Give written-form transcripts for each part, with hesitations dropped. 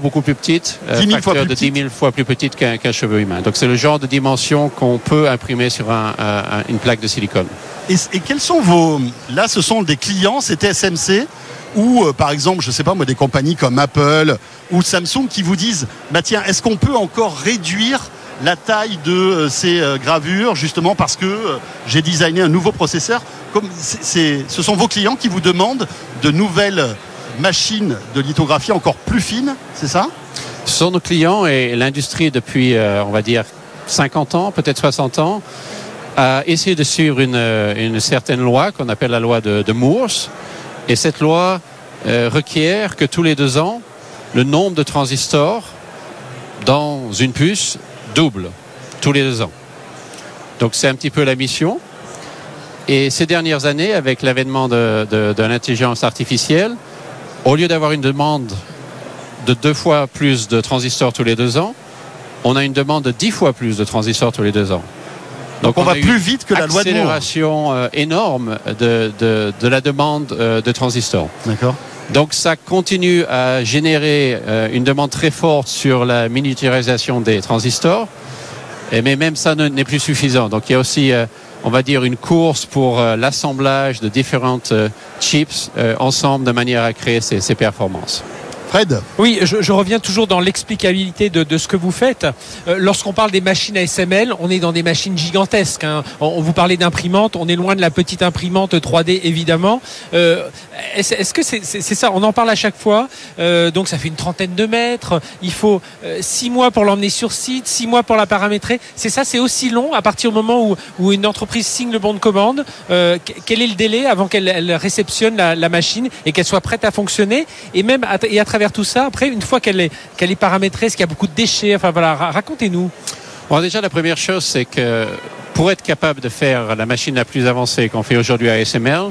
beaucoup plus petite, 10 000 fois plus de 10 000 fois plus petite qu'un cheveu humain. Donc c'est le genre de dimension qu'on peut imprimer sur une plaque de silicone. Et quels sont là, ce sont des clients, c'est TSMC ou par exemple, je sais pas moi, des compagnies comme Apple ou Samsung qui vous disent, bah tiens, est-ce qu'on peut encore réduire la taille de ces gravures justement parce que j'ai designé un nouveau processeur. Ce sont vos clients qui vous demandent de nouvelles machines de lithographie encore plus fines, c'est ça? Ce sont nos clients et l'industrie depuis, on va dire, 50 ans, peut-être 60 ans, a essayé de suivre une certaine loi qu'on appelle la loi de Moore. Et cette loi requiert que tous les 2 ans, le nombre de transistors dans une puce double tous les 2 ans. Donc c'est un petit peu la mission. Et ces dernières années, avec l'avènement de l'intelligence artificielle, au lieu d'avoir une demande de 2 fois plus de transistors tous les 2 ans, on a une demande de 10 fois plus de transistors tous les 2 ans. Donc on va plus vite que la loi de Moore. Accélération énorme de la demande de transistors. D'accord. Donc ça continue à générer une demande très forte sur la miniaturisation des transistors, mais même ça n'est plus suffisant. Donc il y a aussi, on va dire, une course pour l'assemblage de différentes chips ensemble de manière à créer ces performances. Fred ? Oui, je reviens toujours dans l'explicabilité de ce que vous faites. Lorsqu'on parle des machines ASML, on est dans des machines gigantesques. Hein. On vous parlait d'imprimante, on est loin de la petite imprimante 3D évidemment. Est-ce que c'est ça? On en parle à chaque fois. Donc ça fait une trentaine de mètres. Il faut 6 mois pour l'emmener sur site, 6 mois pour la paramétrer. C'est ça, c'est aussi long à partir du moment où une entreprise signe le bon de commande. Quel est le délai avant qu'elle réceptionne la machine et qu'elle soit prête à fonctionner? Et même à travers tout ça, après, une fois qu'elle est paramétrée, est-ce qu'il y a beaucoup de déchets? Enfin voilà, racontez-nous. Bon, déjà, la première chose, c'est que pour être capable de faire la machine la plus avancée qu'on fait aujourd'hui à ASML,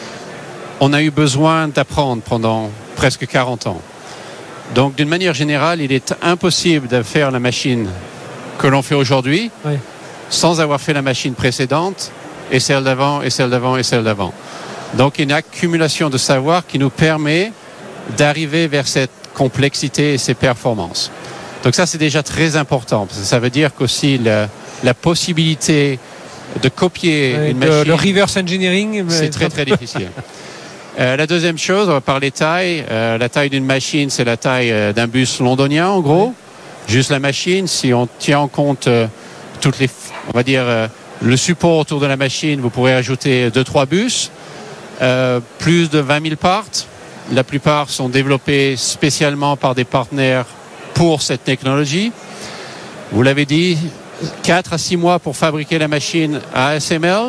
on a eu besoin d'apprendre pendant presque 40 ans. Donc, d'une manière générale, il est impossible de faire la machine que l'on fait aujourd'hui sans avoir fait la machine précédente et celle d'avant et celle d'avant et celle d'avant. Donc, une accumulation de savoir qui nous permet d'arriver vers cette complexité et ces performances. Donc ça, c'est déjà très important, parce que ça veut dire qu'aussi la possibilité de copier une machine... Le reverse engineering... C'est très, très difficile. La deuxième chose, on va parler taille. La taille d'une machine, c'est la taille d'un bus londonien, en gros. Juste la machine. Si on tient en compte toutes les... On va dire, le support autour de la machine, vous pourrez ajouter 2-3 bus. Plus de 20 000 parts. La plupart sont développés spécialement par des partenaires pour cette technologie. Vous l'avez dit, 4 à 6 mois pour fabriquer la machine à ASML.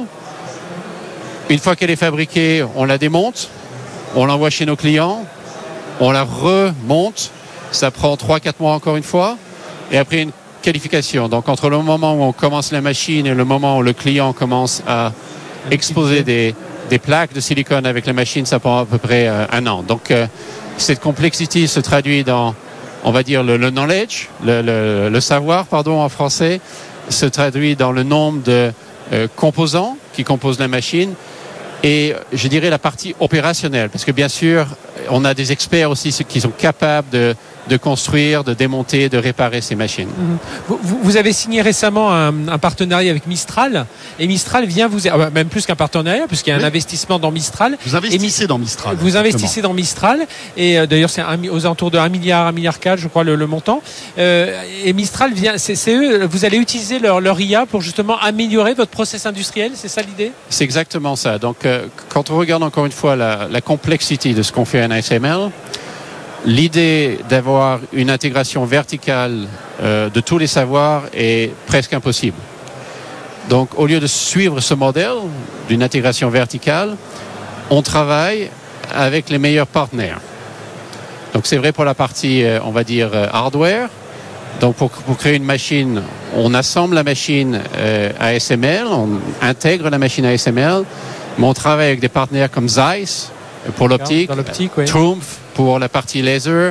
Une fois qu'elle est fabriquée, on la démonte, on l'envoie chez nos clients, on la remonte. Ça prend 3-4 mois encore une fois. Et après une qualification. Donc entre le moment où on commence la machine et le moment où le client commence à exposer des plaques de silicone avec la machine, ça prend à peu près 1 an. Donc cette complexité se traduit dans, on va dire, le knowledge, le savoir, pardon, en français, se traduit dans le nombre de composants qui composent la machine et je dirais la partie opérationnelle, parce que bien sûr, on a des experts aussi qui sont capables de construire, de démonter, de réparer ces machines. Vous avez signé récemment un partenariat avec Mistral, et Mistral vient même plus qu'un partenariat, puisqu'il y a un investissement dans Mistral. Vous investissez dans Mistral. Vous investissez dans Mistral, et d'ailleurs c'est aux alentours de 1 milliard, 1,4 milliard, je crois, le montant. Et Mistral vient, c'est eux, vous allez utiliser leur IA pour justement améliorer votre process industriel, c'est ça l'idée? C'est exactement ça. Donc quand on regarde encore une fois la complexité de ce qu'on fait en ASML, l'idée d'avoir une intégration verticale de tous les savoirs est presque impossible. Donc, au lieu de suivre ce modèle d'une intégration verticale, on travaille avec les meilleurs partenaires. Donc, c'est vrai pour la partie, on va dire, hardware. Donc, pour créer une machine, on assemble la machine ASML, on intègre la machine ASML, mais on travaille avec des partenaires comme Zeiss pour l'optique, Trumpf pour la partie laser.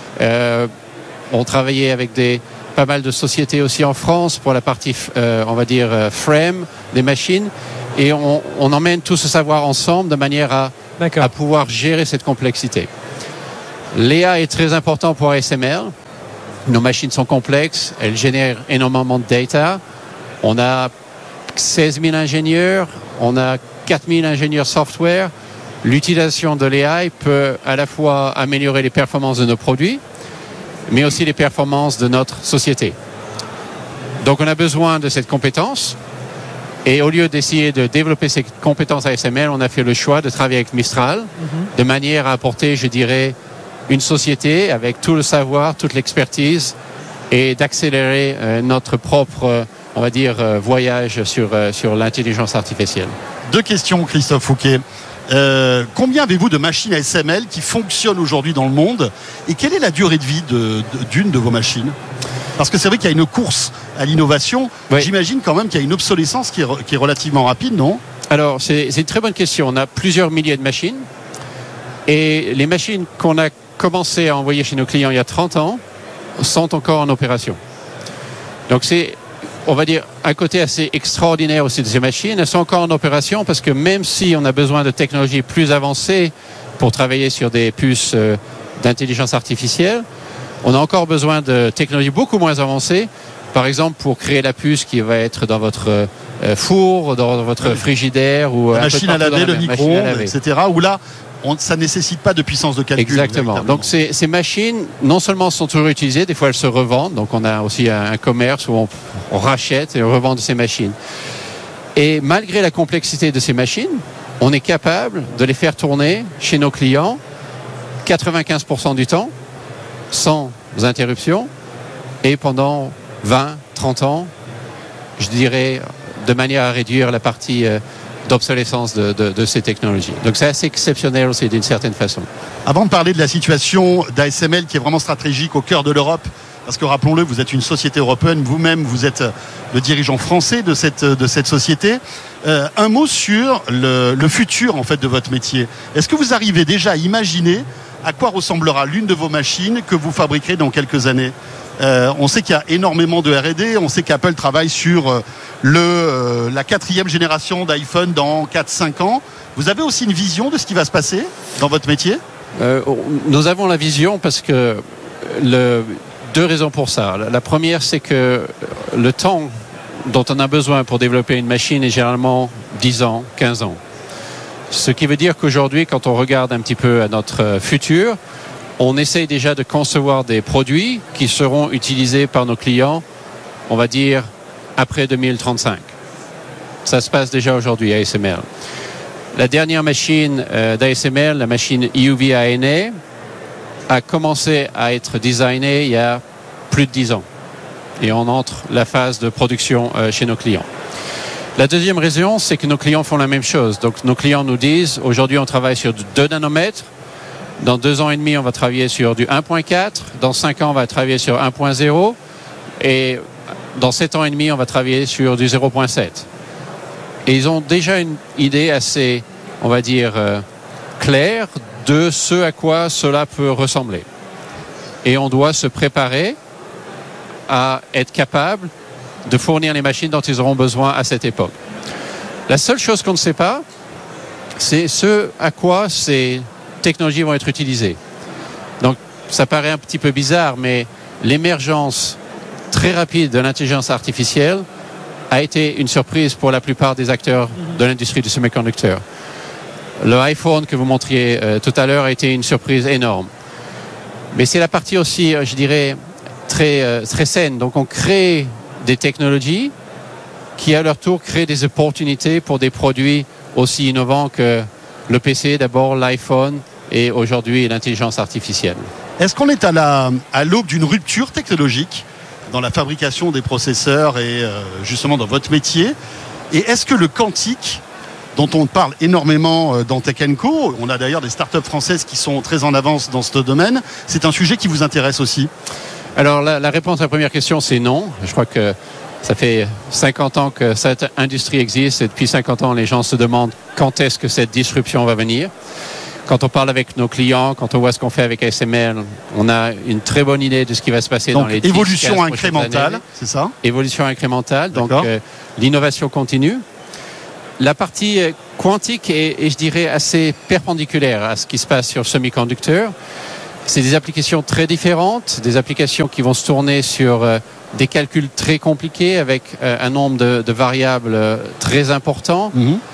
On travaillait avec pas mal de sociétés aussi en France pour la partie, on va dire, frame des machines. Et on emmène tout ce savoir ensemble de manière à pouvoir gérer cette complexité. L'EA est très important pour ASML Nos machines sont complexes, elles génèrent énormément de data. On a 16 000 ingénieurs, on a 4 000 ingénieurs software. L'utilisation de l'AI peut à la fois améliorer les performances de nos produits, mais aussi les performances de notre société. Donc on a besoin de cette compétence. Et au lieu d'essayer de développer ces compétences ASML, on a fait le choix de travailler avec Mistral, de manière à apporter, je dirais, une société avec tout le savoir, toute l'expertise, et d'accélérer notre propre, on va dire, voyage sur l'intelligence artificielle. 2 questions, Christophe Fouquet. Combien avez-vous de machines ASML qui fonctionnent aujourd'hui dans le monde et quelle est la durée de vie d'une de vos machines? Parce que c'est vrai qu'il y a une course à l'innovation. Oui. J'imagine quand même qu'il y a une obsolescence qui est relativement rapide, non? Alors, c'est une très bonne question. On a plusieurs milliers de machines et les machines qu'on a commencé à envoyer chez nos clients il y a 30 ans sont encore en opération. Donc c'est, on va dire, un côté assez extraordinaire aussi de ces machines. Elles sont encore en opération parce que même si on a besoin de technologies plus avancées pour travailler sur des puces d'intelligence artificielle, on a encore besoin de technologies beaucoup moins avancées, par exemple pour créer la puce qui va être dans votre four, dans votre frigidaire ou la machine à laver, le micro-ondes, etc. Où là, ça ne nécessite pas de puissance de calcul. Exactement. Donc ces machines, non seulement sont toujours utilisées, des fois elles se revendent. Donc on a aussi un commerce où on rachète et on revend de ces machines. Et malgré la complexité de ces machines, on est capable de les faire tourner chez nos clients 95% du temps, sans interruption, et pendant 20, 30 ans, je dirais, de manière à réduire la partie d'obsolescence de ces technologies. Donc c'est assez exceptionnel aussi d'une certaine façon. Avant de parler de la situation d'ASML qui est vraiment stratégique au cœur de l'Europe, parce que rappelons-le, vous êtes une société européenne, vous-même vous êtes le dirigeant français de cette société. Un mot sur le futur en fait de votre métier. Est-ce que vous arrivez déjà à imaginer à quoi ressemblera l'une de vos machines que vous fabriquerez dans quelques années? On sait qu'il y a énormément de R&D, on sait qu'Apple travaille sur la 4e génération d'iPhone dans 4-5 ans. Vous avez aussi une vision de ce qui va se passer dans votre métier? Nous avons la vision parce que 2 raisons pour ça. La première, c'est que le temps dont on a besoin pour développer une machine est généralement 10 ans, 15 ans. Ce qui veut dire qu'aujourd'hui, quand on regarde un petit peu à notre futur, on essaye déjà de concevoir des produits qui seront utilisés par nos clients, on va dire, après 2035. Ça se passe déjà aujourd'hui à ASML. La dernière machine d'ASML, la machine EUV ANA, a commencé à être designée il y a plus de 10 ans. Et on entre la phase de production chez nos clients. La deuxième raison, c'est que nos clients font la même chose. Donc nos clients nous disent, aujourd'hui on travaille sur 2 nanomètres, dans 2 ans et demi on va travailler sur du 1.4, dans 5 ans on va travailler sur 1.0, et dans 7 ans et demi on va travailler sur du 0.7. Et ils ont déjà une idée assez, on va dire, claire de ce à quoi cela peut ressembler. Et on doit se préparer à être capable de fournir les machines dont ils auront besoin à cette époque. La seule chose qu'on ne sait pas, c'est ce à quoi ces technologies vont être utilisées. Donc, ça paraît un petit peu bizarre, mais l'émergence très rapide de l'intelligence artificielle a été une surprise pour la plupart des acteurs de l'industrie du semi-conducteur. Le iPhone que vous montriez tout à l'heure a été une surprise énorme. Mais c'est la partie aussi, je dirais, très saine. Donc, on crée des technologies qui, à leur tour, créent des opportunités pour des produits aussi innovants que le PC, d'abord l'iPhone et aujourd'hui l'intelligence artificielle. Est-ce qu'on est à l'aube d'une rupture technologique dans la fabrication des processeurs et justement dans votre métier? Et est-ce que le quantique, dont on parle énormément dans Tech & Co, on a d'ailleurs des startups françaises qui sont très en avance dans ce domaine, c'est un sujet qui vous intéresse aussi? Alors la réponse à la première question, c'est non. Je crois que ça fait 50 ans que cette industrie existe et depuis 50 ans, les gens se demandent quand est-ce que cette disruption va venir. Quand on parle avec nos clients, quand on voit ce qu'on fait avec ASML, on a une très bonne idée de ce qui va se passer dans les 10, évolution incrémentale, c'est ça? Évolution incrémentale, donc l'innovation continue. La partie quantique est, je dirais, assez perpendiculaire à ce qui se passe sur le semi-conducteur. C'est des applications très différentes, des applications qui vont se tourner sur des calculs très compliqués avec un nombre de variables très important.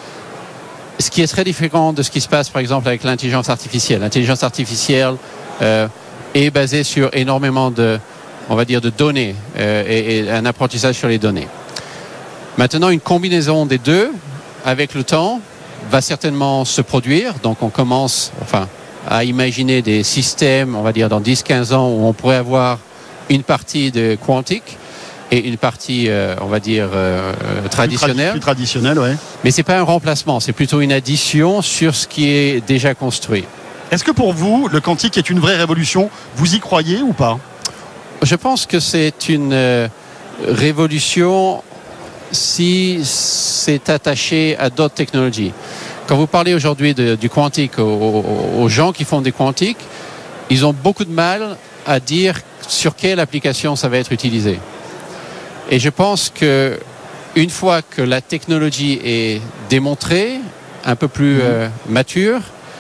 Ce qui est très différent de ce qui se passe par exemple avec l'intelligence artificielle. L'intelligence artificielle est basée sur énormément de données et un apprentissage sur les données. Maintenant, une combinaison des deux, avec le temps, va certainement se produire. Donc on commence à imaginer des systèmes, on va dire dans 10-15 ans, où on pourrait avoir une partie de quantique et une partie, traditionnelle. Plus traditionnelle, ouais. Mais c'est pas un remplacement, c'est plutôt une addition sur ce qui est déjà construit. Est-ce que pour vous, le quantique est une vraie révolution ? Vous y croyez ou pas ? Je pense que c'est une révolution si c'est attaché à d'autres technologies. Quand vous parlez aujourd'hui du quantique aux gens qui font du quantique, ils ont beaucoup de mal à dire sur quelle application ça va être utilisé. Et je pense que une fois que la technologie est démontrée, un peu plus mature,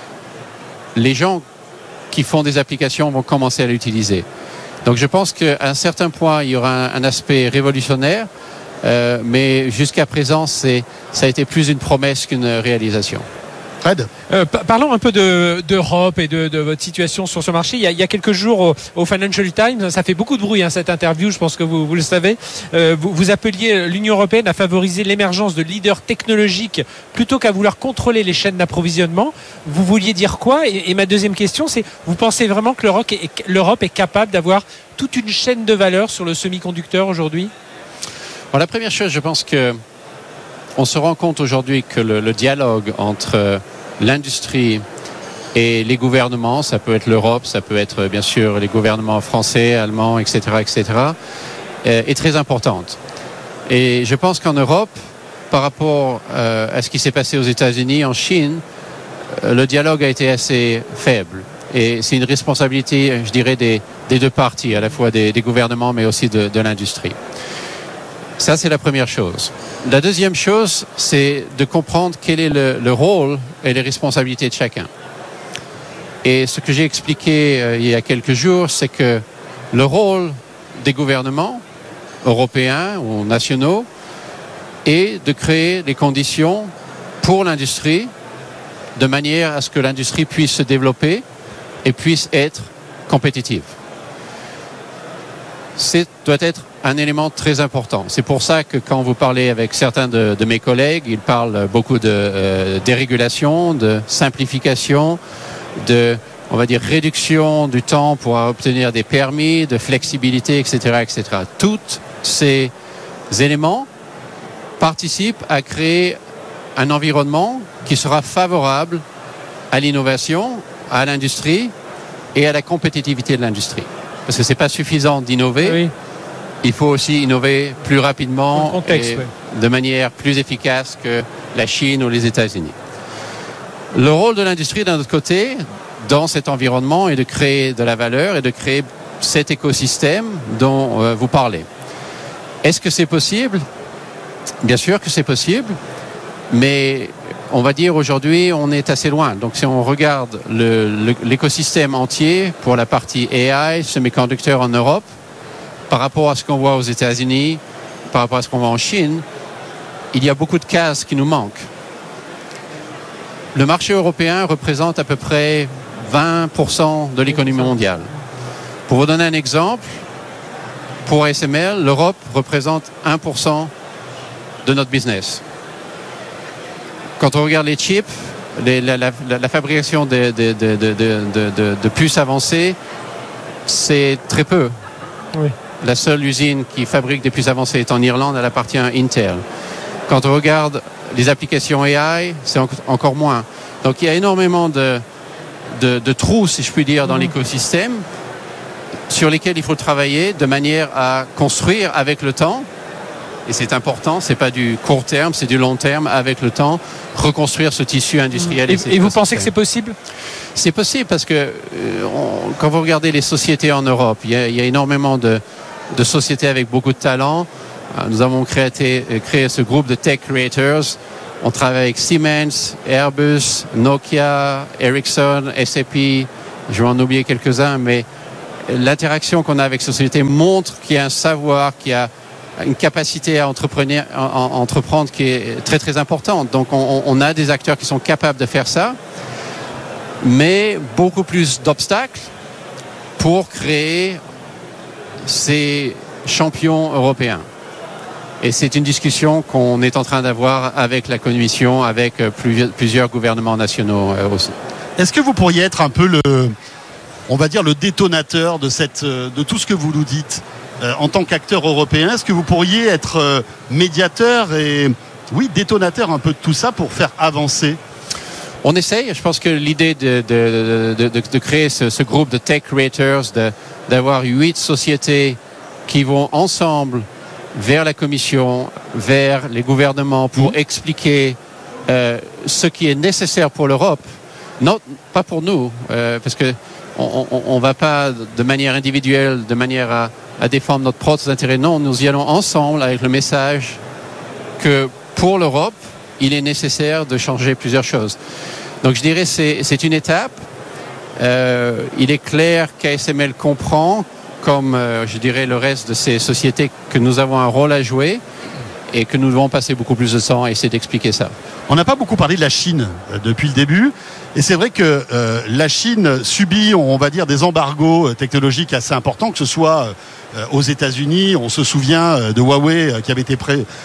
les gens qui font des applications vont commencer à l'utiliser. Donc je pense qu'à un certain point, il y aura un aspect révolutionnaire, mais jusqu'à présent, ça a été plus une promesse qu'une réalisation. Fred ? Parlons un peu d'Europe et de votre situation sur ce marché. Il y a quelques jours au Financial Times, ça fait beaucoup de bruit cette interview, je pense que vous le savez. Vous appeliez l'Union européenne à favoriser l'émergence de leaders technologiques plutôt qu'à vouloir contrôler les chaînes d'approvisionnement. Vous vouliez dire quoi ? Et ma deuxième question, c'est, vous pensez vraiment que l'Europe est capable d'avoir toute une chaîne de valeur sur le semi-conducteur aujourd'hui ? Bon, la première chose, je pense que on se rend compte aujourd'hui que le dialogue entre l'industrie et les gouvernements, ça peut être l'Europe, ça peut être bien sûr les gouvernements français, allemands, etc., est très importante. Et je pense qu'en Europe, par rapport à ce qui s'est passé aux États-Unis, en Chine, le dialogue a été assez faible. Et c'est une responsabilité, je dirais, des deux parties, à la fois des gouvernements, mais aussi de l'industrie. Ça, c'est la première chose. La deuxième chose, c'est de comprendre quel est le rôle et les responsabilités de chacun. Et ce que j'ai expliqué il y a quelques jours, c'est que le rôle des gouvernements européens ou nationaux est de créer les conditions pour l'industrie de manière à ce que l'industrie puisse se développer et puisse être compétitive. Doit être un élément très important. C'est pour ça que quand vous parlez avec certains de mes collègues, ils parlent beaucoup de dérégulation, de simplification, de, on va dire, réduction du temps pour obtenir des permis, de flexibilité, etc., etc. Tous ces éléments participent à créer un environnement qui sera favorable à l'innovation, à l'industrie et à la compétitivité de l'industrie. Parce que c'est pas suffisant d'innover. Oui. Il faut aussi innover plus rapidement et de manière plus efficace que la Chine ou les États-Unis. Le rôle de l'industrie, d'un autre côté, dans cet environnement, est de créer de la valeur et de créer cet écosystème dont vous parlez. Est-ce que c'est possible ? Bien sûr que c'est possible, mais on va dire aujourd'hui, on est assez loin. Donc si on regarde l'écosystème entier pour la partie AI, semi-conducteurs en Europe, par rapport à ce qu'on voit aux États-Unis, par rapport à ce qu'on voit en Chine, il y a beaucoup de cases qui nous manquent. Le marché européen représente à peu près 20% de l'économie mondiale. Pour vous donner un exemple, pour ASML, l'Europe représente 1% de notre business. Quand on regarde les chips, la fabrication de puces avancées, c'est très peu. Oui. La seule usine qui fabrique des puces avancées est en Irlande, elle appartient à Intel. Quand on regarde les applications AI, c'est encore moins. Donc il y a énormément de trous, si je puis dire, dans l'écosystème sur lesquels il faut travailler de manière à construire avec le temps. Et c'est important, c'est pas du court terme, c'est du long terme, avec le temps, reconstruire ce tissu industriel. Et vous pensez que c'est possible ? C'est possible parce que quand vous regardez les sociétés en Europe, il y a énormément de sociétés avec beaucoup de talent. Nous avons créé ce groupe de Tech Creators. On travaille avec Siemens, Airbus, Nokia, Ericsson, SAP, je vais en oublier quelques-uns, mais l'interaction qu'on a avec cette société montre qu'il y a un savoir, qu'il y a une capacité à entreprendre qui est très très importante. Donc on a des acteurs qui sont capables de faire ça, mais beaucoup plus d'obstacles pour créer ces champions européens. Et c'est une discussion qu'on est en train d'avoir avec la Commission, avec plusieurs gouvernements nationaux aussi. Est-ce que vous pourriez être un peu on va dire le détonateur de tout ce que vous nous dites en tant qu'acteur européen? Est-ce que vous pourriez être médiateur et détonateur un peu de tout ça pour faire avancer? On essaye. Je pense que l'idée de créer ce groupe de tech creators, d'avoir 8 sociétés qui vont ensemble vers la Commission, vers les gouvernements pour expliquer ce qui est nécessaire pour l'Europe. Non, pas pour nous, parce que on va pas de manière individuelle, de manière à défendre notre propre intérêt. Non, nous y allons ensemble avec le message que pour l'Europe, il est nécessaire de changer plusieurs choses. Donc je dirais c'est une étape. Il est clair qu'ASML comprend, comme je dirais le reste de ces sociétés, que nous avons un rôle à jouer et que nous devons passer beaucoup plus de temps à essayer d'expliquer ça. On n'a pas beaucoup parlé de la Chine depuis le début. Et c'est vrai que la Chine subit, on va dire, des embargos technologiques assez importants, que ce soit aux États-Unis. On se souvient de Huawei qui avait été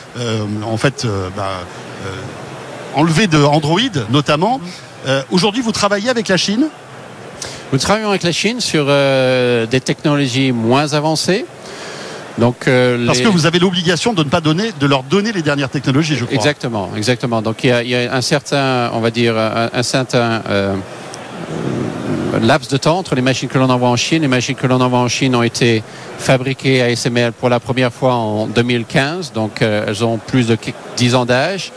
enlevé de Android notamment. Aujourd'hui, vous travaillez avec la Chine ? Nous travaillons avec la Chine sur des technologies moins avancées. Donc, parce que vous avez l'obligation de ne pas de leur donner les dernières technologies, je crois. Exactement. Donc il y a un certain, on va dire, un certain laps de temps entre les machines que l'on envoie en Chine. Les machines que l'on envoie en Chine ont été fabriquées à ASML pour la première fois en 2015, donc elles ont plus de 10 ans d'âge.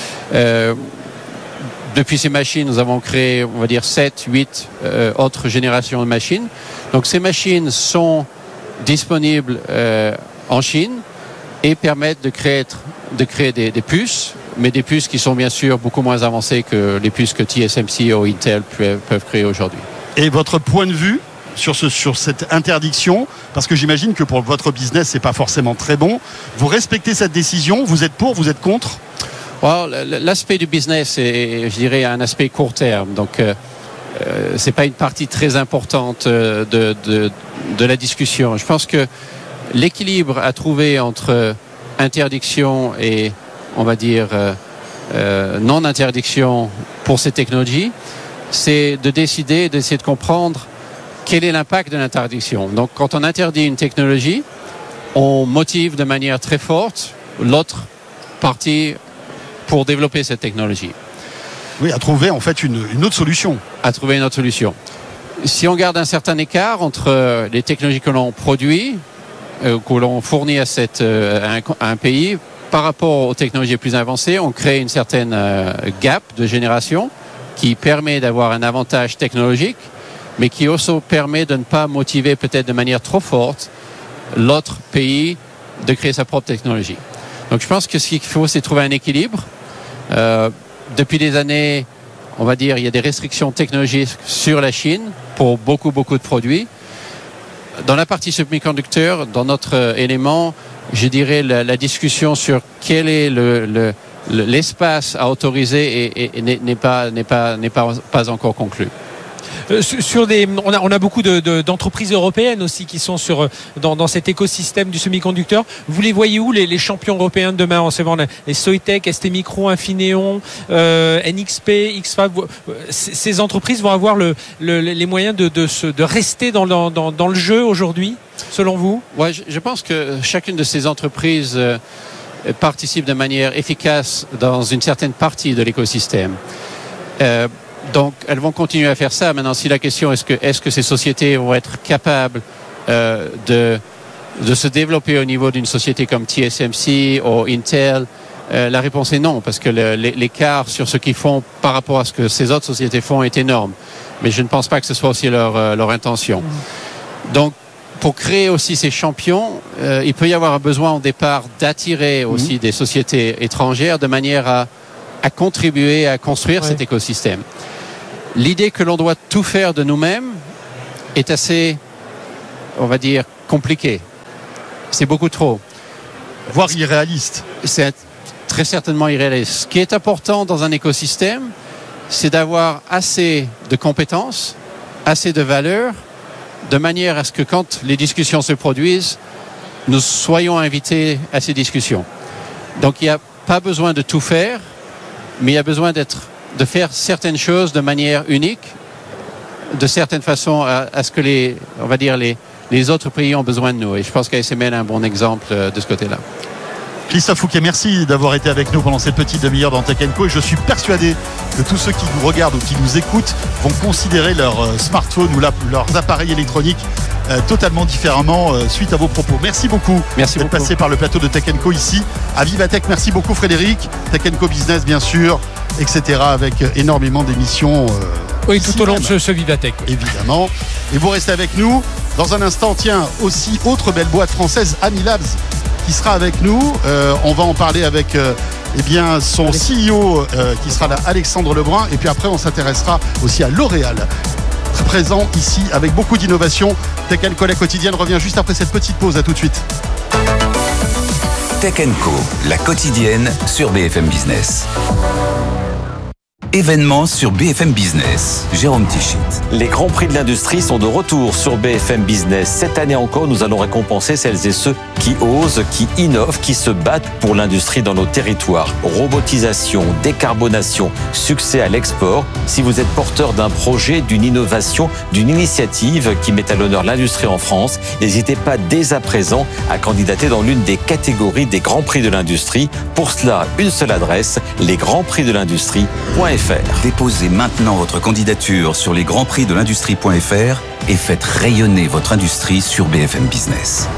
Depuis ces machines, nous avons créé, on va dire, 7, 8 autres générations de machines. Donc ces machines sont disponibles en Chine et permettent de créer des puces, mais des puces qui sont bien sûr beaucoup moins avancées que les puces que TSMC ou Intel peuvent créer aujourd'hui. Et votre point de vue sur cette interdiction, parce que j'imagine que pour votre business, c'est pas forcément très bon. Vous respectez cette décision? Vous êtes pour? Vous êtes contre? L'aspect du business est, je dirais, un aspect court terme. Donc, c'est pas une partie très importante de la discussion. Je pense que l'équilibre à trouver entre interdiction et, on va dire, non-interdiction pour ces technologies, c'est de décider, d'essayer de comprendre quel est l'impact de l'interdiction. Donc, quand on interdit une technologie, on motive de manière très forte l'autre partie pour développer cette technologie. Oui, à trouver en fait une autre solution. À trouver une autre solution. Si on garde un certain écart entre les technologies que l'on produit, que l'on fournit à un pays, par rapport aux technologies plus avancées, on crée une certaine gap de génération qui permet d'avoir un avantage technologique, mais qui aussi permet de ne pas motiver peut-être de manière trop forte l'autre pays de créer sa propre technologie. Donc je pense que ce qu'il faut, c'est trouver un équilibre. Depuis des années, on va dire, il y a des restrictions technologiques sur la Chine pour beaucoup de produits. Dans la partie semi-conducteur, dans notre élément, je dirais la discussion sur quel est l'espace à autoriser n'est pas encore conclue. On a beaucoup d'entreprises européennes aussi qui sont dans cet écosystème du semi-conducteur. Vous les voyez où, les champions européens de demain? En savant les Soitec, ST Micro, Infineon, NXP, XFAB. Ces entreprises vont avoir les moyens de rester dans le jeu aujourd'hui, selon vous? Ouais, je pense que chacune de ces entreprises participe de manière efficace dans une certaine partie de l'écosystème. Donc, elles vont continuer à faire ça. Maintenant, si la question est-ce que ces sociétés vont être capables de se développer au niveau d'une société comme TSMC ou Intel, la réponse est non, parce que l'écart sur ce qu'ils font par rapport à ce que ces autres sociétés font est énorme. Mais je ne pense pas que ce soit aussi leur intention. Donc, pour créer aussi ces champions, il peut y avoir un besoin au départ d'attirer aussi des sociétés étrangères de manière à contribuer à construire cet écosystème. L'idée que l'on doit tout faire de nous-mêmes, est assez, on va dire, compliqué. C'est beaucoup trop. Voire irréaliste. C'est très certainement irréaliste. Ce qui est important dans un écosystème, c'est d'avoir assez de compétences, assez de valeur, de manière à ce que quand les discussions se produisent, nous soyons invités à ces discussions. Donc il n'y a pas besoin de tout faire, mais il y a besoin de faire certaines choses de manière unique, de certaines façons à ce que les autres pays ont besoin de nous. Et je pense qu'ASML est un bon exemple de ce côté-là. Christophe Fouquet, merci d'avoir été avec nous pendant cette petite demi-heure dans Tech & Co. Et je suis persuadé que tous ceux qui nous regardent ou qui nous écoutent vont considérer leur smartphone ou leurs appareils électroniques totalement différemment suite à vos propos. Merci beaucoup d'être passé par le plateau de Tech & Co ici à Vivatech. Merci beaucoup Frédéric. Tech & Co Business bien sûr, etc. avec énormément d'émissions. Oui, tout au long de ce Vivatech. Évidemment. Et vous restez avec nous. Dans un instant, tiens, aussi autre belle boîte française, Amilabs, qui sera avec nous. On va en parler avec son CEO qui sera là, Alexandre Lebrun. Et puis après, on s'intéressera aussi à L'Oréal, très présent ici avec beaucoup d'innovation. Tech & Co, la quotidienne, revient juste après cette petite pause. À tout de suite. Tech & Co, la quotidienne sur BFM Business. Événements sur BFM Business. Jérôme Tichit. Les grands prix de l'industrie sont de retour sur BFM Business. Cette année encore, nous allons récompenser celles et ceux qui osent, qui innovent, qui se battent pour l'industrie dans nos territoires. Robotisation, décarbonation, succès à l'export. Si vous êtes porteur d'un projet, d'une innovation, d'une initiative qui met à l'honneur l'industrie en France, n'hésitez pas dès à présent à candidater dans l'une des catégories des grands prix de l'industrie. Pour cela, une seule adresse, lesgrandsprixdelindustrie.fr. Déposez maintenant votre candidature sur lesgrandsprixdelindustrie.fr et faites rayonner votre industrie sur BFM Business.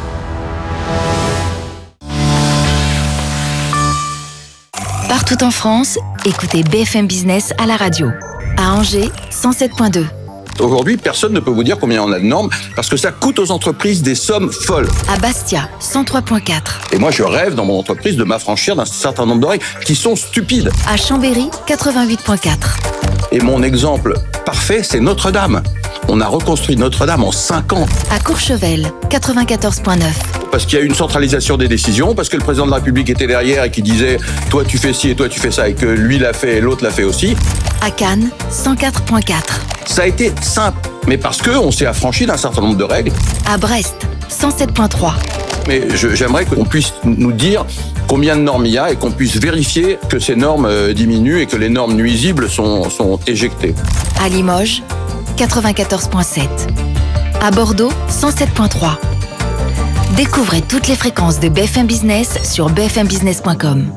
Partout en France, écoutez BFM Business à la radio. À Angers, 107.2. Aujourd'hui, personne ne peut vous dire combien on a de normes parce que ça coûte aux entreprises des sommes folles. À Bastia, 103.4. Et moi, je rêve dans mon entreprise de m'affranchir d'un certain nombre de règles qui sont stupides. À Chambéry, 88.4. Et mon exemple parfait, c'est Notre-Dame. On a reconstruit Notre-Dame en 5 ans. À Courchevel, 94.9. Parce qu'il y a eu une centralisation des décisions, parce que le président de la République était derrière et qui disait « toi tu fais ci et toi tu fais ça » et que lui l'a fait et l'autre l'a fait aussi. À Cannes, 104.4. Ça a été simple, mais parce qu'on s'est affranchi d'un certain nombre de règles. À Brest, 107.3. Mais j'aimerais qu'on puisse nous dire combien de normes il y a et qu'on puisse vérifier que ces normes diminuent et que les normes nuisibles sont éjectées. À Limoges, 94.7. À Bordeaux, 107.3. Découvrez toutes les fréquences de BFM Business sur bfmbusiness.com.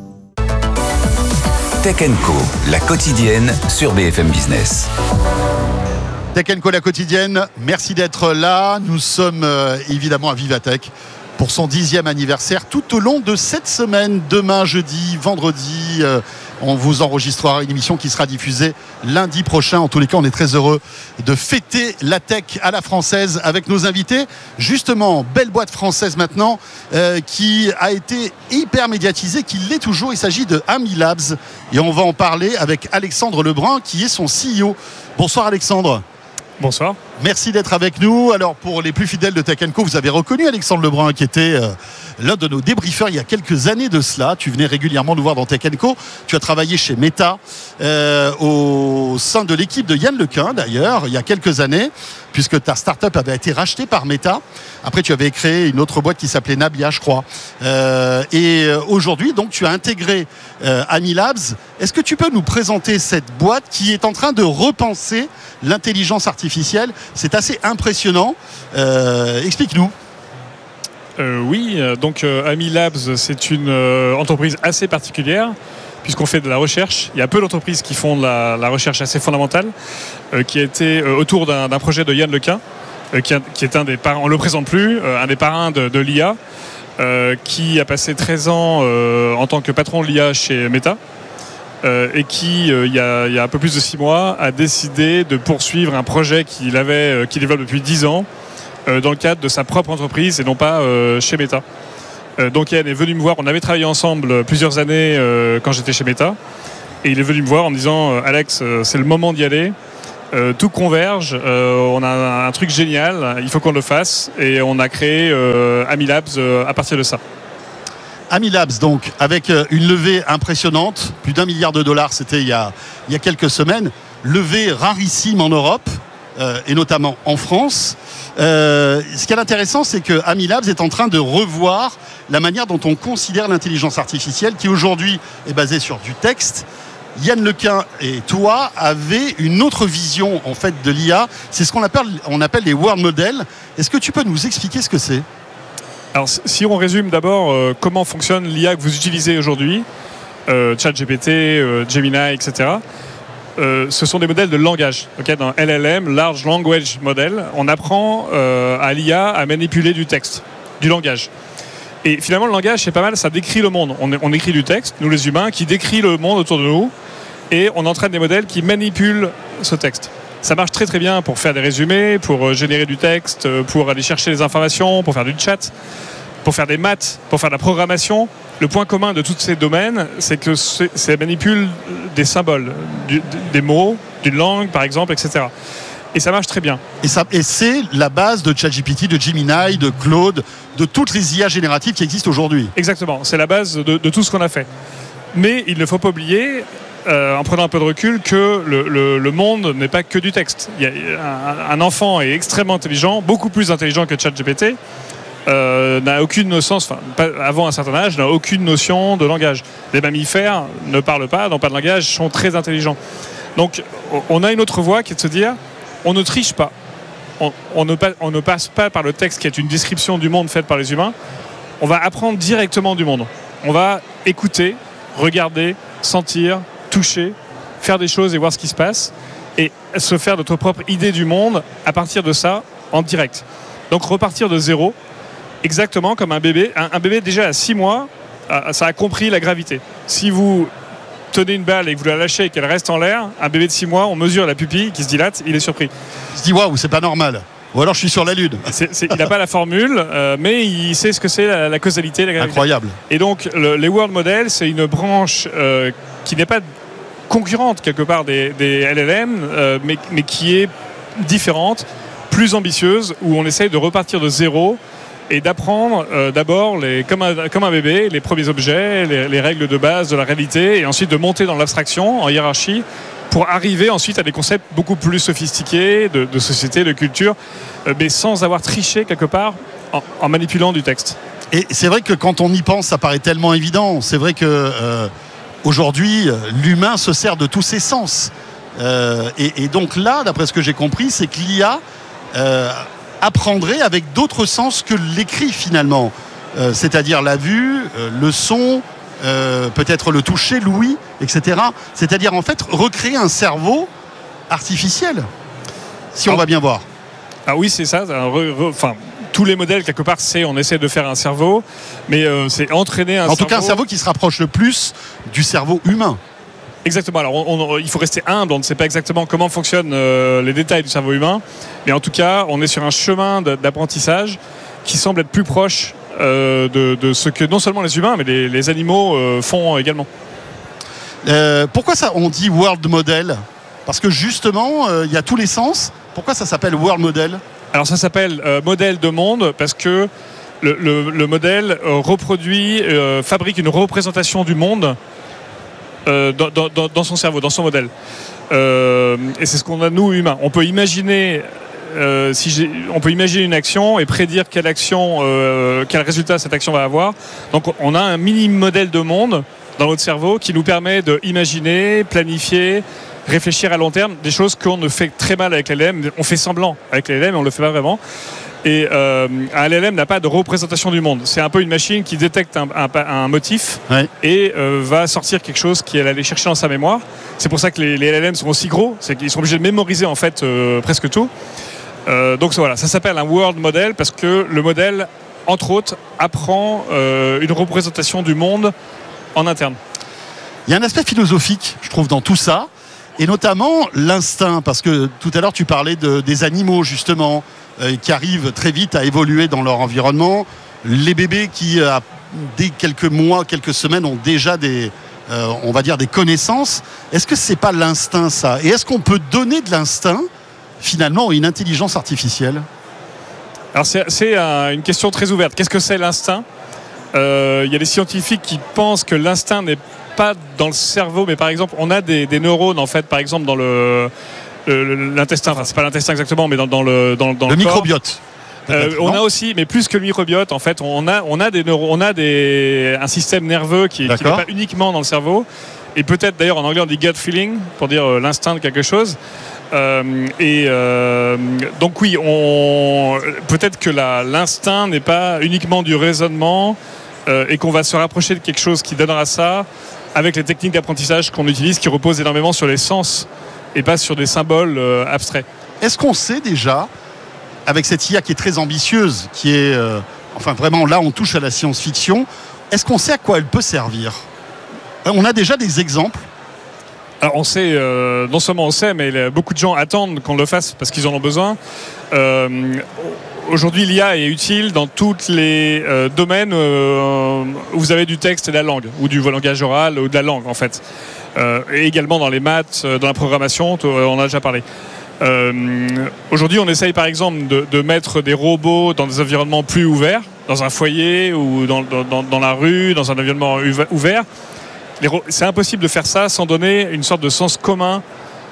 Tech & Co, la quotidienne sur BFM Business. Tech & Co, la quotidienne, merci d'être là. Nous sommes évidemment à Vivatech pour son 10e anniversaire tout au long de cette semaine. Demain, jeudi, vendredi, on vous enregistrera une émission qui sera diffusée lundi prochain. En tous les cas, on est très heureux de fêter la tech à la française avec nos invités. Justement, belle boîte française maintenant qui a été hyper médiatisée, qui l'est toujours. Il s'agit de Amilabs et on va en parler avec Alexandre Lebrun qui est son CEO. Bonsoir Alexandre. Bonsoir. Merci d'être avec nous. Alors pour les plus fidèles de Tech & Co, vous avez reconnu Alexandre Lebrun qui était l'un de nos débriefeurs il y a quelques années de cela. Tu venais régulièrement nous voir dans Tech & Co. Tu as travaillé chez Meta au sein de l'équipe de Yann Lequin d'ailleurs il y a quelques années puisque ta start-up avait été rachetée par Meta. Après tu avais créé une autre boîte qui s'appelait Nabia je crois. Et aujourd'hui donc tu as intégré Amilabs. Est-ce que tu peux nous présenter cette boîte qui est en train de repenser l'intelligence artificielle? C'est assez impressionnant. Explique-nous. Oui, donc Amilabs, c'est une entreprise assez particulière puisqu'on fait de la recherche. Il y a peu d'entreprises qui font de la recherche assez fondamentale qui a été autour d'un projet de Yann Lequin qui est un des parrains, on ne le présente plus, un des parrains de l'IA qui a passé 13 ans en tant que patron de l'IA chez Meta. Et qui, il y a un peu plus de 6 mois, a décidé de poursuivre un projet qu'il développe depuis 10 ans dans le cadre de sa propre entreprise et non pas chez Meta. Donc Yann est venu me voir, on avait travaillé ensemble plusieurs années quand j'étais chez Meta, et il est venu me voir en me disant « Alex, c'est le moment d'y aller, tout converge, on a un truc génial, il faut qu'on le fasse, et on a créé Amilabs à partir de ça. Amilabs, donc, avec une levée impressionnante, plus d'$1 milliard, c'était il y a quelques semaines, levée rarissime en Europe, et notamment en France. Ce qui est intéressant, c'est que Amilabs est en train de revoir la manière dont on considère l'intelligence artificielle, qui aujourd'hui est basée sur du texte. Yann Lequin et toi avez une autre vision en fait de l'IA. C'est ce qu'on appelle les world models. Est-ce que tu peux nous expliquer ce que c'est ? Alors, si on résume d'abord comment fonctionne l'IA que vous utilisez aujourd'hui, ChatGPT, Gemini, etc., ce sont des modèles de langage. Okay, dans LLM, Large Language Model, on apprend à l'IA à manipuler du texte, du langage. Et finalement, le langage, c'est pas mal, ça décrit le monde. On écrit du texte, nous les humains, qui décrit le monde autour de nous, et on entraîne des modèles qui manipulent ce texte. Ça marche très très bien pour faire des résumés, pour générer du texte, pour aller chercher des informations, pour faire du chat, pour faire des maths, pour faire de la programmation. Le point commun de tous ces domaines, c'est que ça manipule des symboles, des mots, d'une langue par exemple, etc. Et ça marche très bien. Et c'est la base de ChatGPT, de Gemini, de Claude, de toutes les IA génératives qui existent aujourd'hui. Exactement, c'est la base de tout ce qu'on a fait. Mais il ne faut pas oublier, en prenant un peu de recul, que le monde n'est pas que du texte. Un enfant est extrêmement intelligent, beaucoup plus intelligent que ChatGPT, n'a aucune notion, avant un certain âge, n'a aucune notion de langage. Les mammifères ne parlent pas, n'ont pas de langage, sont très intelligents. Donc on a une autre voie qui est de se dire, on ne triche pas. On ne passe pas par le texte qui est une description du monde faite par les humains. On va apprendre directement du monde. On va écouter, regarder, sentir, toucher, faire des choses et voir ce qui se passe et se faire notre propre idée du monde à partir de ça en direct. Donc repartir de zéro, exactement comme un bébé. Un bébé déjà à 6 mois, ça a compris la gravité. Si vous tenez une balle et que vous la lâchez et qu'elle reste en l'air, un bébé de 6 mois, on mesure la pupille qui se dilate, il est surpris. Il se dit waouh, c'est pas normal. Ou alors je suis sur la Lune. Il n'a pas la formule, mais il sait ce que c'est la causalité, la gravité. Incroyable. Et donc les world models, c'est une branche qui n'est pas concurrente quelque part des LLM, mais qui est différente, plus ambitieuse, où on essaye de repartir de zéro et d'apprendre d'abord, comme un bébé, les premiers objets, les règles de base de la réalité, et ensuite de monter dans l'abstraction, en hiérarchie, pour arriver ensuite à des concepts beaucoup plus sophistiqués de société, de culture, mais sans avoir triché quelque part en manipulant du texte. Et c'est vrai que quand on y pense, ça paraît tellement évident. C'est vrai que aujourd'hui, l'humain se sert de tous ses sens. Et donc là, d'après ce que j'ai compris, c'est que l'IA apprendrait avec d'autres sens que l'écrit finalement. C'est-à-dire la vue, le son, peut-être le toucher, l'ouïe, etc. C'est-à-dire en fait recréer un cerveau artificiel, si on va bien voir. Ah oui, c'est ça. Tous les modèles, quelque part, on essaie de faire un cerveau, mais c'est entraîner un cerveau. En tout cas, un cerveau qui se rapproche le plus du cerveau humain. Exactement. Alors, il faut rester humble. On ne sait pas exactement comment fonctionnent les détails du cerveau humain, mais en tout cas, on est sur un chemin d'apprentissage qui semble être plus proche de ce que non seulement les humains, mais les animaux font également. Pourquoi ça, on dit world model ? Parce que justement, il y a tous les sens. Pourquoi ça s'appelle world model ? Alors ça s'appelle modèle de monde parce que le modèle fabrique une représentation du monde dans son cerveau, dans son modèle. Et c'est ce qu'on a nous humains. On peut imaginer une action et prédire quel résultat cette action va avoir. Donc on a un mini modèle de monde dans notre cerveau qui nous permet d'imaginer, planifier, réfléchir à long terme, des choses qu'on ne fait très mal avec l'LM. On fait semblant avec l'LM, mais on ne le fait pas vraiment. Et un LLM n'a pas de représentation du monde. C'est un peu une machine qui détecte un motif et va sortir quelque chose qu'elle allait chercher dans sa mémoire. C'est pour ça que les LLM sont aussi gros, c'est qu'ils sont obligés de mémoriser en fait presque tout. Donc voilà, ça s'appelle un world model parce que le modèle, entre autres, apprend une représentation du monde en interne. Il y a un aspect philosophique, je trouve, dans tout ça, et notamment l'instinct, parce que tout à l'heure tu parlais des animaux justement, qui arrivent très vite à évoluer dans leur environnement, les bébés qui dès quelques mois, quelques semaines ont déjà des on va dire des connaissances. Est-ce que c'est pas l'instinct ça? Et est-ce qu'on peut donner de l'instinct finalement à une intelligence artificielle? Alors c'est une question très ouverte. Qu'est-ce que c'est l'instinct? Il y a des scientifiques qui pensent que l'instinct n'est pas dans le cerveau, mais par exemple on a des neurones en fait, par exemple dans l'intestin. Enfin c'est pas l'intestin exactement, mais dans le corps. Microbiote. On a aussi, mais plus que le microbiote, en fait, on a un système nerveux qui n'est pas uniquement dans le cerveau. Et peut-être d'ailleurs en anglais on dit gut feeling pour dire l'instinct de quelque chose. Donc oui, peut-être que l'instinct n'est pas uniquement du raisonnement et qu'on va se rapprocher de quelque chose qui donnera ça avec les techniques d'apprentissage qu'on utilise qui reposent énormément sur les sens et pas sur des symboles abstraits. Est-ce qu'on sait déjà, avec cette IA qui est très ambitieuse, qui est enfin vraiment là on touche à la science-fiction, est-ce qu'on sait à quoi elle peut servir? On a déjà des exemples? Alors on sait, non seulement on sait, mais beaucoup de gens attendent qu'on le fasse parce qu'ils en ont besoin. Aujourd'hui, l'IA est utile dans tous les domaines où vous avez du texte et de la langue, ou du langage oral, ou de la langue en fait. Et également dans les maths, dans la programmation, on en a déjà parlé. Aujourd'hui, on essaye par exemple de mettre des robots dans des environnements plus ouverts, dans un foyer ou dans la rue, dans un environnement ouvert. C'est impossible de faire ça sans donner une sorte de sens commun,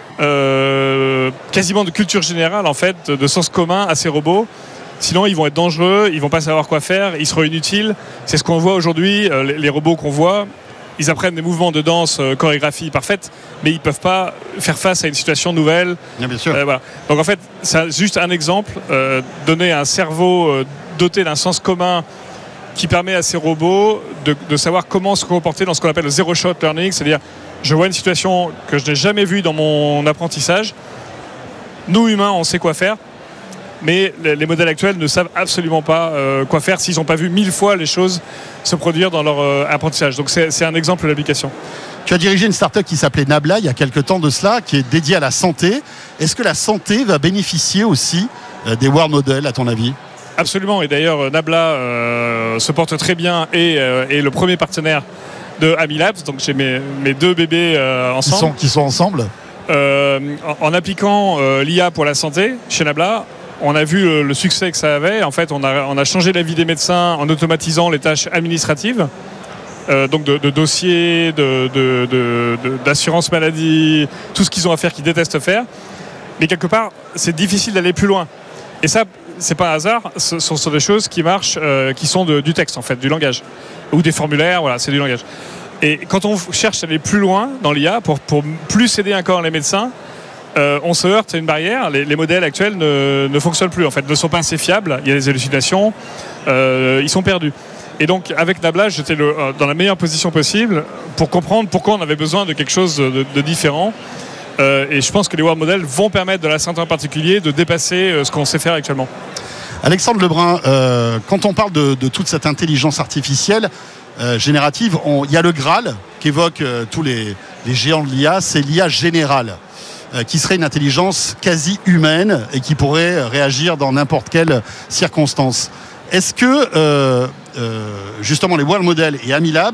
quasiment de culture générale en fait, de sens commun à ces robots. Sinon, ils vont être dangereux, ils vont pas savoir quoi faire, ils seront inutiles. C'est ce qu'on voit aujourd'hui, les robots qu'on voit. Ils apprennent des mouvements de danse, chorégraphie parfaite, mais ils peuvent pas faire face à une situation nouvelle. Bien sûr. Voilà. Donc en fait, c'est juste un exemple. Donner un cerveau doté d'un sens commun qui permet à ces robots de savoir comment se comporter dans ce qu'on appelle le zero shot learning, c'est-à-dire je vois une situation que je n'ai jamais vue dans mon apprentissage. Nous humains, on sait quoi faire. Mais les modèles actuels ne savent absolument pas quoi faire s'ils n'ont pas vu 1000 fois les choses se produire dans leur apprentissage. Donc c'est un exemple d'application. Tu as dirigé une start-up qui s'appelait Nabla il y a quelques temps de cela, qui est dédiée à la santé. Est-ce que la santé va bénéficier aussi des world models à ton avis? Absolument, et d'ailleurs Nabla se porte très bien et est le premier partenaire de Amilabs. Donc j'ai mes deux bébés ensemble. Qui sont ensemble en appliquant l'IA pour la santé chez Nabla. On a vu le succès que ça avait. En fait, on a changé la vie des médecins en automatisant les tâches administratives, donc de dossiers, d'assurance maladie, tout ce qu'ils ont à faire, qu'ils détestent faire. Mais quelque part, c'est difficile d'aller plus loin. Et ça, c'est pas un hasard. Ce sont des choses qui marchent, qui sont du texte en fait, du langage, ou des formulaires. Voilà, c'est du langage. Et quand on cherche à aller plus loin dans l'IA pour plus aider encore les médecins, on se heurte à une barrière. Les modèles actuels ne fonctionnent plus, en fait, ne sont pas assez fiables. Il y a des hallucinations, ils sont perdus. Et donc, avec Nabla, j'étais dans la meilleure position possible pour comprendre pourquoi on avait besoin de quelque chose de différent. Et je pense que les world models vont permettre de la santé en particulier de dépasser ce qu'on sait faire actuellement. Alexandre Lebrun, quand on parle de toute cette intelligence artificielle générative, il y a le Graal qu'évoquent tous les géants de l'IA, c'est l'IA générale, qui serait une intelligence quasi humaine et qui pourrait réagir dans n'importe quelle circonstance. Est-ce que justement les world models et Amilabs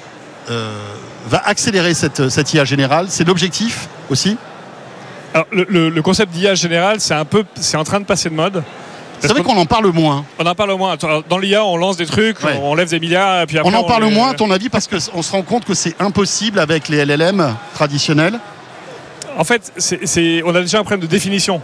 va accélérer cette IA générale? C'est l'objectif aussi? Alors, le concept d'IA générale, c'est en train de passer de mode. C'est vrai qu'on en parle moins. On en parle moins. Dans l'IA, on lance des trucs, ouais. On lève des milliards, et puis après on en parle moins, à ton avis, parce qu'on se rend compte que c'est impossible avec les LLM traditionnels? En fait, on a déjà un problème de définition.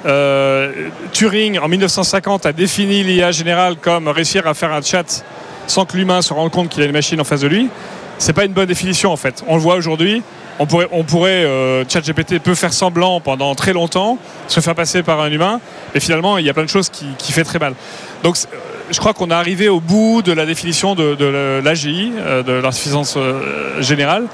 Turing, en 1950, a défini l'IA générale comme réussir à faire un chat sans que l'humain se rende compte qu'il a une machine en face de lui. C'est pas une bonne définition, en fait. On le voit aujourd'hui. On pourrait ChatGPT peut faire semblant pendant très longtemps, se faire passer par un humain, et finalement, il y a plein de choses qui fait très mal. Donc, je crois qu'on est arrivé au bout de la définition de l'AGI, de l'insuffisance générale.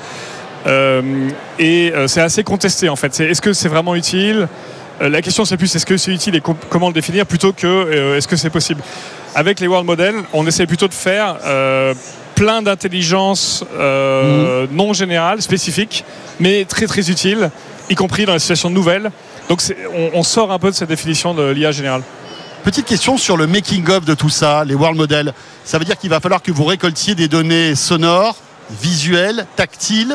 C'est assez contesté en fait. Est-ce que c'est vraiment utile? La question c'est plus est-ce que c'est utile et comment le définir plutôt que est-ce que c'est possible. Avec les world models, on essaie plutôt de faire plein d'intelligence non générale, spécifique, mais très très utile, y compris dans les situations nouvelles. Donc on sort un peu de cette définition de l'IA générale. Petite question sur le making of de tout ça, les world models. Ça veut dire qu'il va falloir que vous récoltiez des données sonores, visuel, tactile,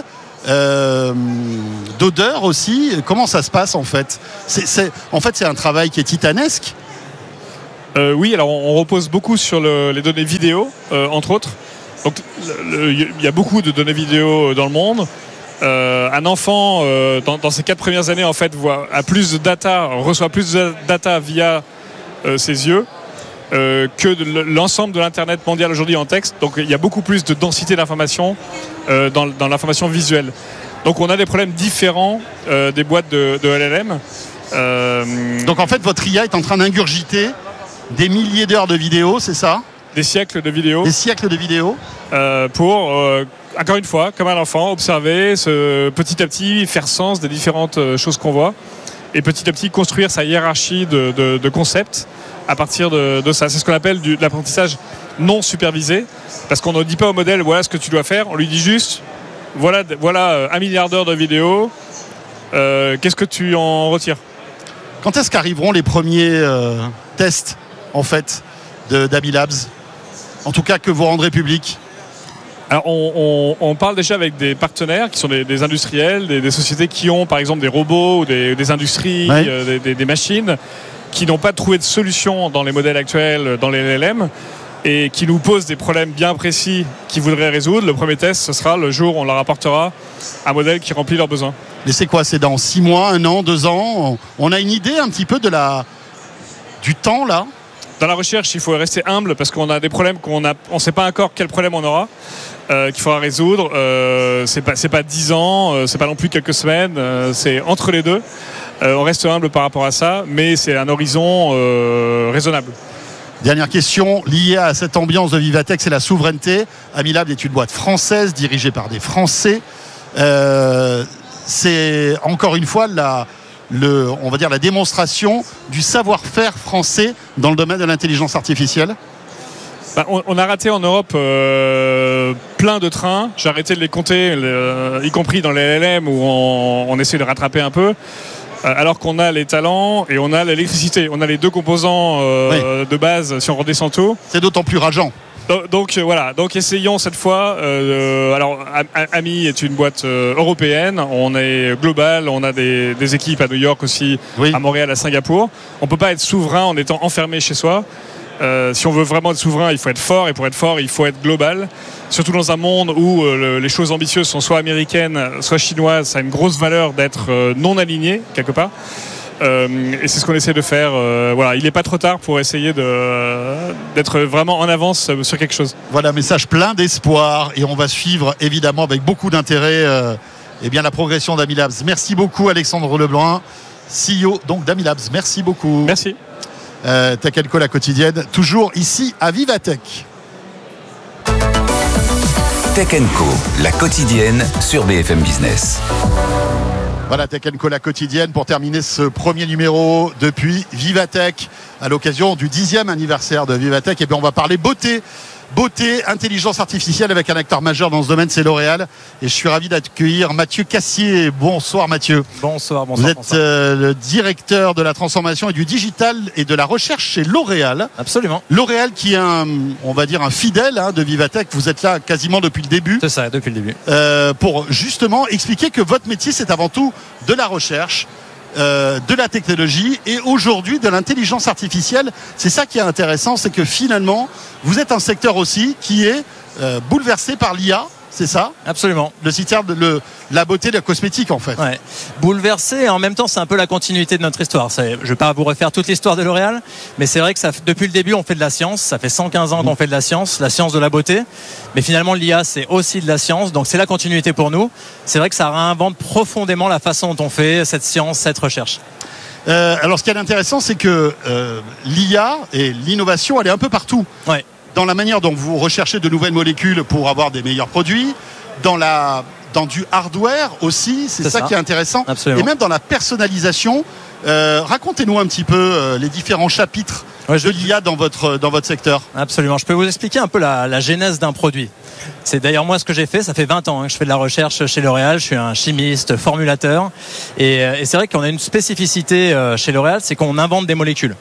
d'odeur aussi. Comment ça se passe en fait ? En fait, c'est un travail qui est titanesque. Oui, alors on repose beaucoup sur les données vidéo, entre autres. Donc, il y a beaucoup de données vidéo dans le monde. Un enfant, dans ses 4 premières années, en fait, reçoit plus de data via ses yeux que l'ensemble de l'Internet mondial aujourd'hui en texte. Donc, il y a beaucoup plus de densité d'information dans l'information visuelle. Donc, on a des problèmes différents des boîtes de LLM. Donc, en fait, votre IA est en train d'ingurgiter des milliers d'heures de vidéos, c'est ça ? Des siècles de vidéos. Des siècles de vidéos. Pour, encore une fois, comme un enfant, observer, petit à petit faire sens des différentes choses qu'on voit et petit à petit construire sa hiérarchie de concepts à partir de ça. C'est ce qu'on appelle de l'apprentissage non supervisé, parce qu'on ne dit pas au modèle voilà ce que tu dois faire, on lui dit juste voilà 1 milliard d'heures de vidéos, qu'est-ce que tu en retires ? Quand est-ce qu'arriveront les premiers tests en fait d'Ami Labs, en tout cas que vous rendrez public? Alors on parle déjà avec des partenaires qui sont des industriels, des sociétés qui ont par exemple des robots ou des industries, des machines qui n'ont pas trouvé de solution dans les modèles actuels, dans les LLM, et qui nous posent des problèmes bien précis qu'ils voudraient résoudre. Le premier test, ce sera le jour où on leur apportera un modèle qui remplit leurs besoins. Et c'est quoi ? C'est dans 6 mois, 1 an, 2 ans ? On a une idée un petit peu du temps là ? Dans la recherche, il faut rester humble parce qu'on a des problèmes on ne sait pas encore quel problème on aura, qu'il faudra résoudre. C'est pas 10 ans, c'est pas non plus quelques semaines, c'est entre les deux. On reste humble par rapport à ça, mais c'est un horizon raisonnable. Dernière question liée à cette ambiance de Vivatech, c'est la souveraineté. Ami Labs est une boîte française dirigée par des Français. C'est encore une fois on va dire la démonstration du savoir-faire français dans le domaine de l'intelligence artificielle. On a raté en Europe plein de trains. J'ai arrêté de les compter, y compris dans les LLM où on essaie de rattraper un peu. Alors qu'on a les talents et on a l'électricité. On a les deux composants de base si on redescend tout. C'est d'autant plus rageant. Donc voilà, donc essayons cette fois. Alors Ami est une boîte européenne, on est global, on a des équipes à New York aussi, à Montréal, à Singapour. On ne peut pas être souverain en étant enfermé chez soi. Si on veut vraiment être souverain, il faut être fort, et pour être fort, il faut être global. Surtout dans un monde où les choses ambitieuses sont soit américaines, soit chinoises, ça a une grosse valeur d'être non aligné quelque part. Et c'est ce qu'on essaie de faire. Il n'est pas trop tard pour essayer d'être vraiment en avance sur quelque chose. Voilà, message plein d'espoir, et on va suivre évidemment avec beaucoup d'intérêt la progression d'Ami Labs. Merci beaucoup Alexandre Lebrun, CEO donc d'Ami Labs. Merci beaucoup. Merci. Tech & Co, la quotidienne, toujours ici à Vivatech. Tech & Co, la quotidienne sur BFM Business. Voilà, Tech & Co, la quotidienne, pour terminer ce premier numéro depuis Vivatech, à l'occasion du 10e anniversaire de Vivatech. Et bien, on va parler beauté, intelligence artificielle avec un acteur majeur dans ce domaine, c'est L'Oréal. Et je suis ravi d'accueillir Mathieu Cassier. Bonsoir Mathieu. Bonsoir. Vous êtes le directeur de la transformation et du digital et de la recherche chez L'Oréal. Absolument. L'Oréal qui est un fidèle de Vivatech. Vous êtes là quasiment depuis le début. C'est ça, depuis le début. Pour justement expliquer que votre métier, c'est avant tout de la recherche, de la technologie et aujourd'hui de l'intelligence artificielle. C'est ça qui est intéressant, c'est que finalement vous êtes un secteur aussi qui est bouleversé par l'IA, c'est ça ? Absolument. Le secteur de la beauté, de la cosmétique en fait. Ouais. Bouleversé, et en même temps c'est un peu la continuité de notre histoire. Je ne vais pas vous refaire toute l'histoire de L'Oréal, mais c'est vrai que depuis le début on fait de la science. Ça fait 115 ans qu'on fait de la science de la beauté. Mais finalement l'IA c'est aussi de la science, donc c'est la continuité pour nous. C'est vrai que ça réinvente profondément la façon dont on fait cette science, cette recherche. Alors ce qui est intéressant, c'est que l'IA et l'innovation, elle est un peu partout. Ouais. Dans la manière dont vous recherchez de nouvelles molécules pour avoir des meilleurs produits, dans du hardware aussi, c'est ça qui est intéressant. Absolument. Et même dans la personnalisation. Racontez-nous un petit peu les différents chapitres de l'IA dans votre secteur. Absolument, je peux vous expliquer un peu la genèse d'un produit. C'est d'ailleurs moi ce que j'ai fait, ça fait 20 ans que je fais de la recherche chez L'Oréal, je suis un chimiste, formulateur, et c'est vrai qu'on a une spécificité chez L'Oréal, c'est qu'on invente des molécules.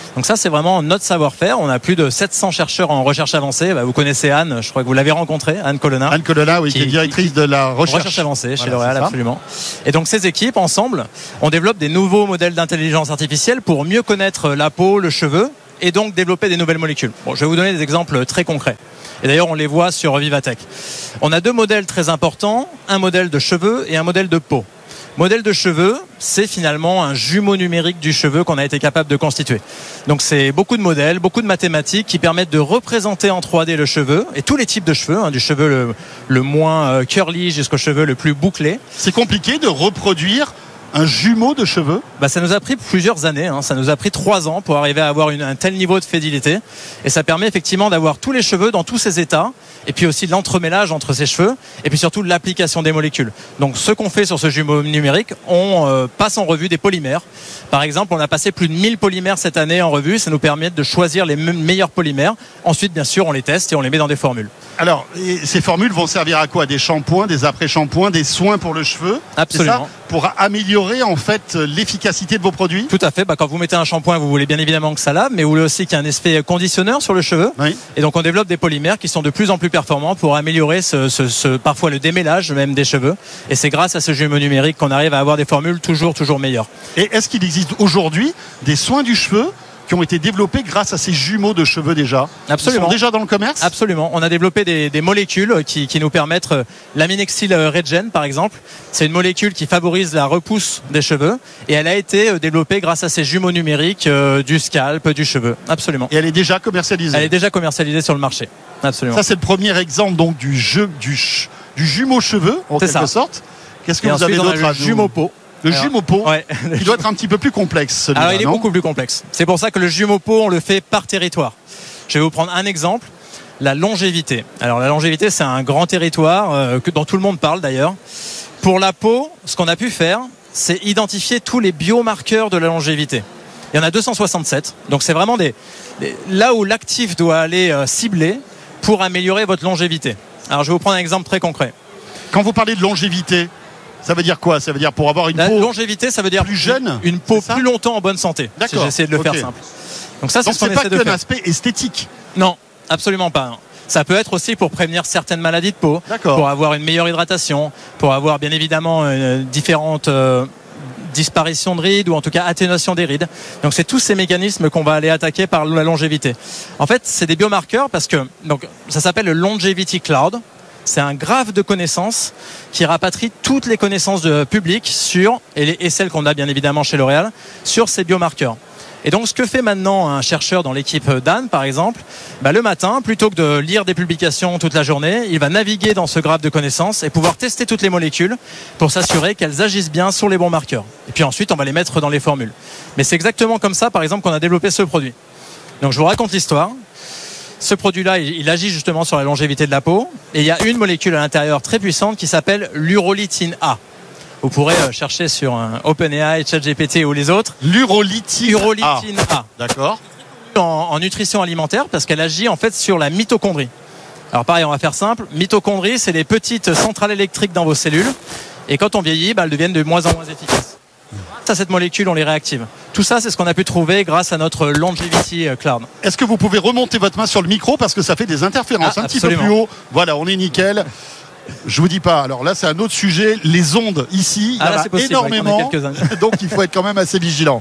Donc ça, c'est vraiment notre savoir-faire. On a plus de 700 chercheurs en recherche avancée. Vous connaissez Anne, je crois que vous l'avez rencontrée, Anne Colonna. Anne Colonna, oui, qui est directrice de la recherche avancée chez voilà, L'Oréal, absolument. Et donc ces équipes, ensemble, on développe des nouveaux modèles d'intelligence artificielle pour mieux connaître la peau, le cheveu, et donc développer des nouvelles molécules. Bon, je vais vous donner des exemples très concrets. Et d'ailleurs, on les voit sur Vivatech. On a deux modèles très importants, un modèle de cheveux et un modèle de peau. Modèle de cheveux, c'est finalement un jumeau numérique du cheveu qu'on a été capable de constituer. Donc c'est beaucoup de modèles, beaucoup de mathématiques qui permettent de représenter en 3D le cheveu et tous les types de cheveux, du cheveu le moins curly jusqu'au cheveu le plus bouclé. C'est compliqué de reproduire un jumeau de cheveux? Ça nous a pris plusieurs années, ça nous a pris 3 ans pour arriver à avoir un tel niveau de fidélité. Et ça permet effectivement d'avoir tous les cheveux dans tous ces états, et puis aussi de l'entremêlage entre ces cheveux, et puis surtout de l'application des molécules. Donc ce qu'on fait sur ce jumeau numérique, on passe en revue des polymères. Par exemple, on a passé plus de 1000 polymères cette année en revue, ça nous permet de choisir les meilleurs polymères. Ensuite, bien sûr, on les teste et on les met dans des formules. Alors, ces formules vont servir à quoi? Des shampoings, des après-shampoings, des soins pour le cheveu? Absolument. C'est ça, pour améliorer en fait l'efficacité de vos produits? Tout à fait. Quand vous mettez un shampoing, vous voulez bien évidemment que ça lave, mais vous voulez aussi qu'il y ait un effet conditionneur sur le cheveu. Oui. Et donc on développe des polymères qui sont de plus en plus performants pour améliorer parfois le démêlage même des cheveux. Et c'est grâce à ce jumeau numérique qu'on arrive à avoir des formules toujours meilleures. Et est-ce qu'il existe aujourd'hui des soins du cheveu qui ont été développés grâce à ces jumeaux de cheveux déjà? Absolument. Ils sont déjà dans le commerce? Absolument. On a développé des molécules qui nous permettent l'aminexyl regen par exemple. C'est une molécule qui favorise la repousse des cheveux et elle a été développée grâce à ces jumeaux numériques du scalp, du cheveu. Absolument. Et elle est déjà commercialisée? Elle est déjà commercialisée sur le marché. Absolument. Ça c'est le premier exemple donc du jumeau cheveux en quelque sorte. Qu'est-ce que vous avez d'autre à nous? Jumeau peau. Le jumeau peau, ouais. Il doit être un petit peu plus complexe. Alors il est beaucoup plus complexe. C'est pour ça que le jumeau peau, on le fait par territoire. Je vais vous prendre un exemple, la longévité. Alors la longévité, c'est un grand territoire dont tout le monde parle d'ailleurs. Pour la peau, ce qu'on a pu faire, c'est identifier tous les biomarqueurs de la longévité. Il y en a 267. Donc c'est vraiment là où l'actif doit aller cibler pour améliorer votre longévité. Alors je vais vous prendre un exemple très concret. Quand vous parlez de longévité, ça veut dire quoi? Ça veut dire pour avoir une peau longévité, ça veut dire plus jeune, une peau plus longtemps en bonne santé. D'accord. Si j'essaie de le faire simple. Donc ça, c'est ce qu'on pas essaie de faire. qu'un aspect esthétique. Non, absolument pas. Non. Ça peut être aussi pour prévenir certaines maladies de peau, pour avoir une meilleure hydratation, pour avoir bien évidemment différentes disparitions de rides ou en tout cas atténuation des rides. Donc c'est tous ces mécanismes qu'on va aller attaquer par la longévité. En fait, c'est des biomarqueurs parce que ça s'appelle le Longevity Cloud. C'est un graphe de connaissances qui rapatrie toutes les connaissances publiques et celles qu'on a bien évidemment chez L'Oréal sur ces biomarqueurs. Et donc ce que fait maintenant un chercheur dans l'équipe d'Anne par exemple, le matin, plutôt que de lire des publications toute la journée, il va naviguer dans ce graphe de connaissances et pouvoir tester toutes les molécules pour s'assurer qu'elles agissent bien sur les bons marqueurs. Et puis ensuite on va les mettre dans les formules. Mais c'est exactement comme ça par exemple qu'on a développé ce produit. Donc je vous raconte l'histoire. Ce produit-là, il agit justement sur la longévité de la peau. Et il y a une molécule à l'intérieur très puissante qui s'appelle l'urolithine A. Vous pourrez chercher sur OpenAI, ChatGPT ou les autres. L'urolithine A. D'accord. En nutrition alimentaire parce qu'elle agit en fait sur la mitochondrie. Alors pareil, on va faire simple. Mitochondrie, c'est les petites centrales électriques dans vos cellules. Et quand on vieillit, elles deviennent de moins en moins efficaces. À cette molécule, on les réactive. Tout ça, c'est ce qu'on a pu trouver grâce à notre Longevity Cloud. Est-ce que vous pouvez remonter votre main sur le micro parce que ça fait des interférences un petit peu plus haut? Voilà, on est nickel. Je vous dis pas. Alors là, c'est un autre sujet. Les ondes ici, il y en a énormément. Donc il faut être quand même assez vigilant.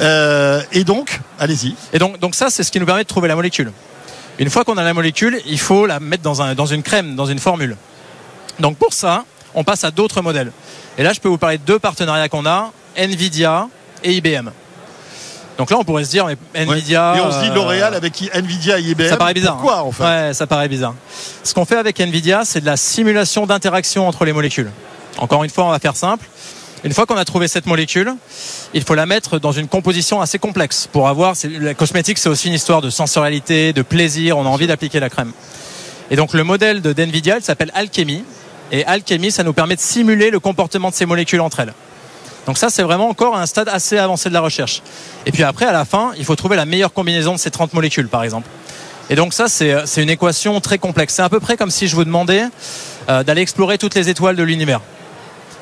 Et donc, allez-y. Et donc ça, c'est ce qui nous permet de trouver la molécule. Une fois qu'on a la molécule, il faut la mettre dans une crème, dans une formule. Donc pour ça, on passe à d'autres modèles. Et là, je peux vous parler de 2 partenariats qu'on a, Nvidia et IBM. Donc là, on pourrait se dire, mais Nvidia... Et on se dit L'Oréal avec Nvidia et IBM. Ça paraît bizarre. Pourquoi, en fait? Ouais, ça paraît bizarre. Ce qu'on fait avec Nvidia, c'est de la simulation d'interaction entre les molécules. Encore une fois, on va faire simple. Une fois qu'on a trouvé cette molécule, il faut la mettre dans une composition assez complexe pour avoir... La cosmétique, c'est aussi une histoire de sensorialité, de plaisir. On a envie d'appliquer la crème. Et donc, le modèle d'Nvidia, il s'appelle Alchemy. Et Alchemy, ça nous permet de simuler le comportement de ces molécules entre elles. Donc ça, c'est vraiment encore un stade assez avancé de la recherche. Et puis après, à la fin, il faut trouver la meilleure combinaison de ces 30 molécules, par exemple. Et donc ça, c'est une équation très complexe. C'est à peu près comme si je vous demandais d'aller explorer toutes les étoiles de l'univers.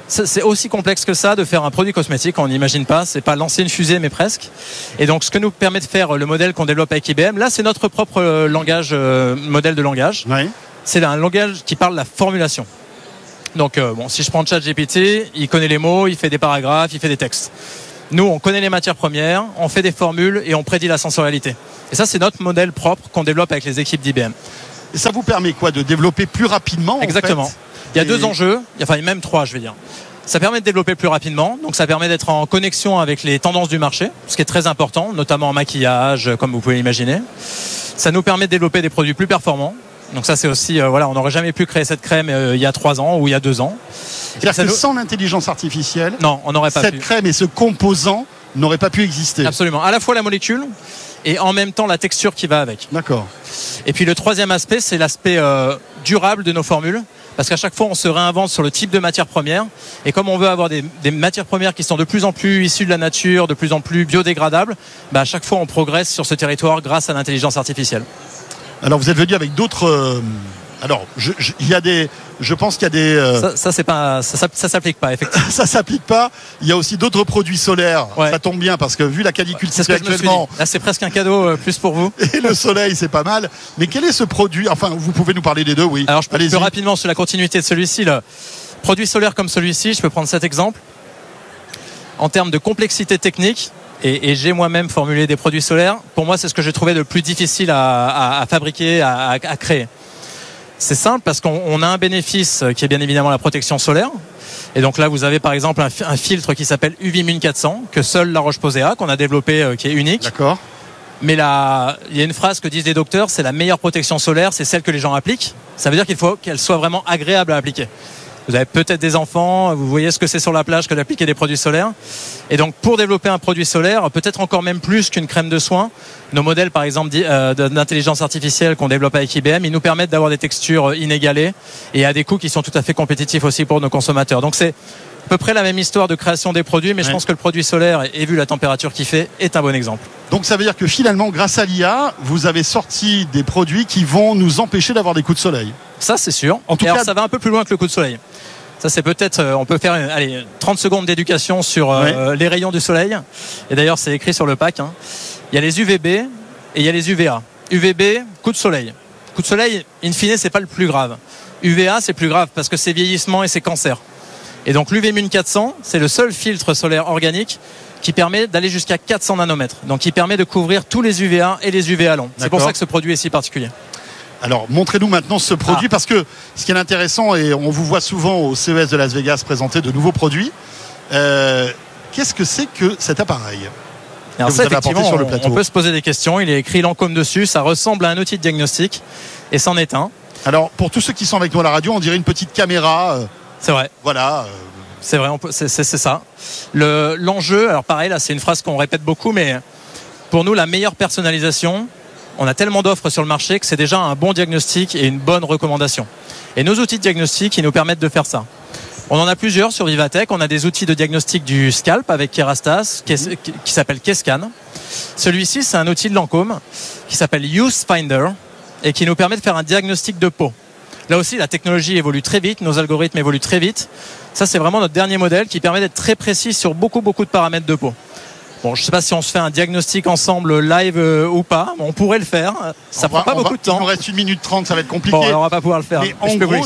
c'est aussi complexe que ça de faire un produit cosmétique. On n'imagine pas. C'est pas lancer une fusée, mais presque. Et donc, ce que nous permet de faire le modèle qu'on développe avec IBM, là, c'est notre propre langage, modèle de langage. Oui. C'est un langage qui parle de la formulation. Donc, si je prends ChatGPT, il connaît les mots, il fait des paragraphes, il fait des textes. Nous, on connaît les matières premières, on fait des formules et on prédit la sensorialité. Et ça, c'est notre modèle propre qu'on développe avec les équipes d'IBM. Et ça vous permet quoi, de développer plus rapidement? Exactement. En fait, il y a 2 enjeux, enfin même 3, je vais dire. Ça permet de développer plus rapidement, donc ça permet d'être en connexion avec les tendances du marché, ce qui est très important, notamment en maquillage, comme vous pouvez l'imaginer. Ça nous permet de développer des produits plus performants. Donc ça, c'est aussi, on n'aurait jamais pu créer cette crème il y a 3 ans ou il y a 2 ans. C'est-à-dire que sans l'intelligence artificielle, non, on n'aurait pas cette crème et ce composant n'auraient pas pu exister. Absolument. À la fois la molécule et en même temps la texture qui va avec. D'accord. Et puis le troisième aspect, c'est l'aspect durable de nos formules. Parce qu'à chaque fois, on se réinvente sur le type de matière première. Et comme on veut avoir des matières premières qui sont de plus en plus issues de la nature, de plus en plus biodégradables, à chaque fois, on progresse sur ce territoire grâce à l'intelligence artificielle. Alors, vous êtes venu avec d'autres... Alors, je pense qu'il y a des... Ça s'applique pas, effectivement. Ça s'applique pas. Il y a aussi d'autres produits solaires. Ouais. Ça tombe bien parce que vu la canicule c'est ce que actuellement... Là, c'est presque un cadeau plus pour vous. Et le soleil, c'est pas mal. Mais quel est ce produit? Enfin, vous pouvez nous parler des deux, oui. Alors, je peux plus rapidement sur la continuité de celui-ci. Le produit solaire comme celui-ci, je peux prendre cet exemple. En termes de complexité technique, et j'ai moi-même formulé des produits solaires, pour moi, c'est ce que j'ai trouvé de plus difficile à fabriquer, à créer. C'est simple parce qu'on a un bénéfice qui est bien évidemment la protection solaire. Et donc là, vous avez par exemple un filtre qui s'appelle UV 1400 que seule La Roche-Posay a, qu'on a développé, qui est unique. D'accord. Mais là, il y a une phrase que disent les docteurs, c'est la meilleure protection solaire, c'est celle que les gens appliquent. Ça veut dire qu'il faut qu'elle soit vraiment agréable à appliquer. Vous avez peut-être des enfants, vous voyez ce que c'est sur la plage que d'appliquer des produits solaires. Et donc, pour développer un produit solaire, peut-être encore même plus qu'une crème de soin, nos modèles, par exemple, d'intelligence artificielle qu'on développe avec IBM, ils nous permettent d'avoir des textures inégalées et à des coûts qui sont tout à fait compétitifs aussi pour nos consommateurs. Donc, c'est à peu près la même histoire de création des produits, mais je pense que le produit solaire, et vu la température qu'il fait, est un bon exemple. Donc, ça veut dire que finalement, grâce à l'IA, vous avez sorti des produits qui vont nous empêcher d'avoir des coups de soleil. Ça, c'est sûr. En tout cas, ça va un peu plus loin que le coup de soleil. Ça, c'est peut-être, on peut faire 30 secondes d'éducation sur les rayons du soleil. Et d'ailleurs, c'est écrit sur le pack. Il y a les UVB et il y a les UVA. UVB, coup de soleil. Coup de soleil, in fine, c'est pas le plus grave. UVA, c'est plus grave parce que c'est vieillissement et c'est cancer. Et donc, l'UV 1400, c'est le seul filtre solaire organique qui permet d'aller jusqu'à 400 nanomètres. Donc, qui permet de couvrir tous les UVA et les UVA longs. C'est pour ça que ce produit est si particulier. Alors, montrez-nous maintenant ce produit parce que ce qui est intéressant, et on vous voit souvent au CES de Las Vegas présenter de nouveaux produits, qu'est-ce que c'est que cet appareil? Alors ça, effectivement, sur le plateau. On peut se poser des questions. Il est écrit Lancôme dessus. Ça ressemble à un outil de diagnostic et c'en est un. Alors, pour tous ceux qui sont avec nous à la radio, on dirait une petite caméra. C'est vrai. Voilà. C'est vrai, c'est ça. L'enjeu, alors pareil, là, c'est une phrase qu'on répète beaucoup, mais pour nous, la meilleure personnalisation, on a tellement d'offres sur le marché que c'est déjà un bon diagnostic et une bonne recommandation. Et nos outils de diagnostic, ils nous permettent de faire ça. On en a plusieurs sur Vivatech. On a des outils de diagnostic du scalp avec Kerastase qui s'appelle Kescan. Celui-ci, c'est un outil de Lancôme qui s'appelle Use Finder et qui nous permet de faire un diagnostic de peau. Là aussi, la technologie évolue très vite, nos algorithmes évoluent très vite. Ça, c'est vraiment notre dernier modèle qui permet d'être très précis sur beaucoup de paramètres de peau. Bon, je ne sais pas si on se fait un diagnostic ensemble live ou pas. On pourrait le faire. Ça prend pas beaucoup de temps. Il nous reste 1 minute 30, ça va être compliqué. Bon, alors on va pas pouvoir le faire. Mais en gros,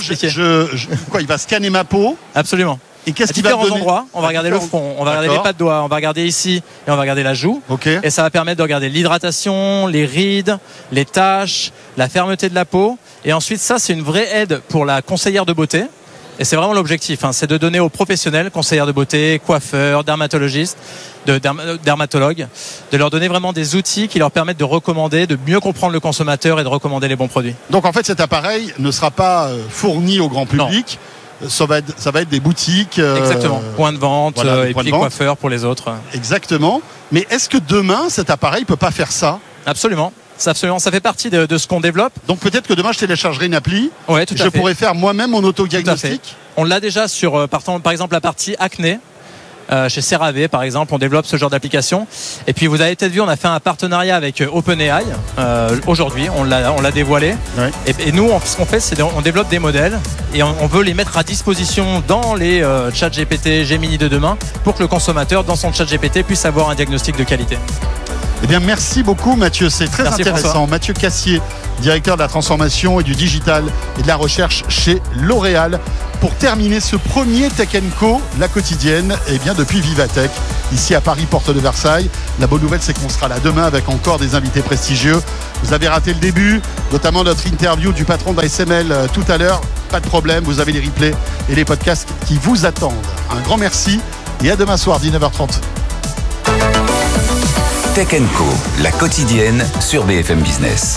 il va scanner ma peau. Absolument. Et qu'est-ce qu'il va me donner? Endroits, on va regarder le front, on va regarder les pas de doigts, on va regarder ici et on va regarder la joue. Okay. Et ça va permettre de regarder l'hydratation, les rides, les taches, la fermeté de la peau. Et ensuite, ça, c'est une vraie aide pour la conseillère de beauté. Et c'est vraiment l'objectif, c'est de donner aux professionnels, conseillères de beauté, coiffeurs, dermatologistes, dermatologues, de leur donner vraiment des outils qui leur permettent de recommander, de mieux comprendre le consommateur et de recommander les bons produits. Donc en fait, cet appareil ne sera pas fourni au grand public. Non. Ça va être des boutiques. Exactement. Points de vente, voilà, et puis coiffeurs pour les autres. Exactement. Mais est-ce que demain, cet appareil peut pas faire ça? Absolument. Ça fait partie de ce qu'on développe. Donc peut-être que demain je téléchargerai une appli. Ouais, tout à fait. Je pourrais faire moi-même mon autodiagnostic. On l'a déjà sur par exemple la partie acné. Chez CeraVe, par exemple, on développe ce genre d'application. Et puis, vous avez peut-être vu, on a fait un partenariat avec OpenAI. Aujourd'hui, on l'a dévoilé. Ouais. Et nous, ce qu'on fait, c'est on développe des modèles et on veut les mettre à disposition dans les chats GPT, Gemini de demain pour que le consommateur, dans son chat GPT, puisse avoir un diagnostic de qualité. Eh bien, merci beaucoup Mathieu, c'est très intéressant. François. Mathieu Cassier, directeur de la transformation et du digital et de la recherche chez L'Oréal. Pour terminer ce premier Tech & Co, la quotidienne, eh bien depuis Vivatech, ici à Paris, porte de Versailles. La bonne nouvelle, c'est qu'on sera là demain avec encore des invités prestigieux. Vous avez raté le début, notamment notre interview du patron d'ASML tout à l'heure. Pas de problème, vous avez les replays et les podcasts qui vous attendent. Un grand merci et à demain soir, 19h30. Tech & Co, la quotidienne sur BFM Business.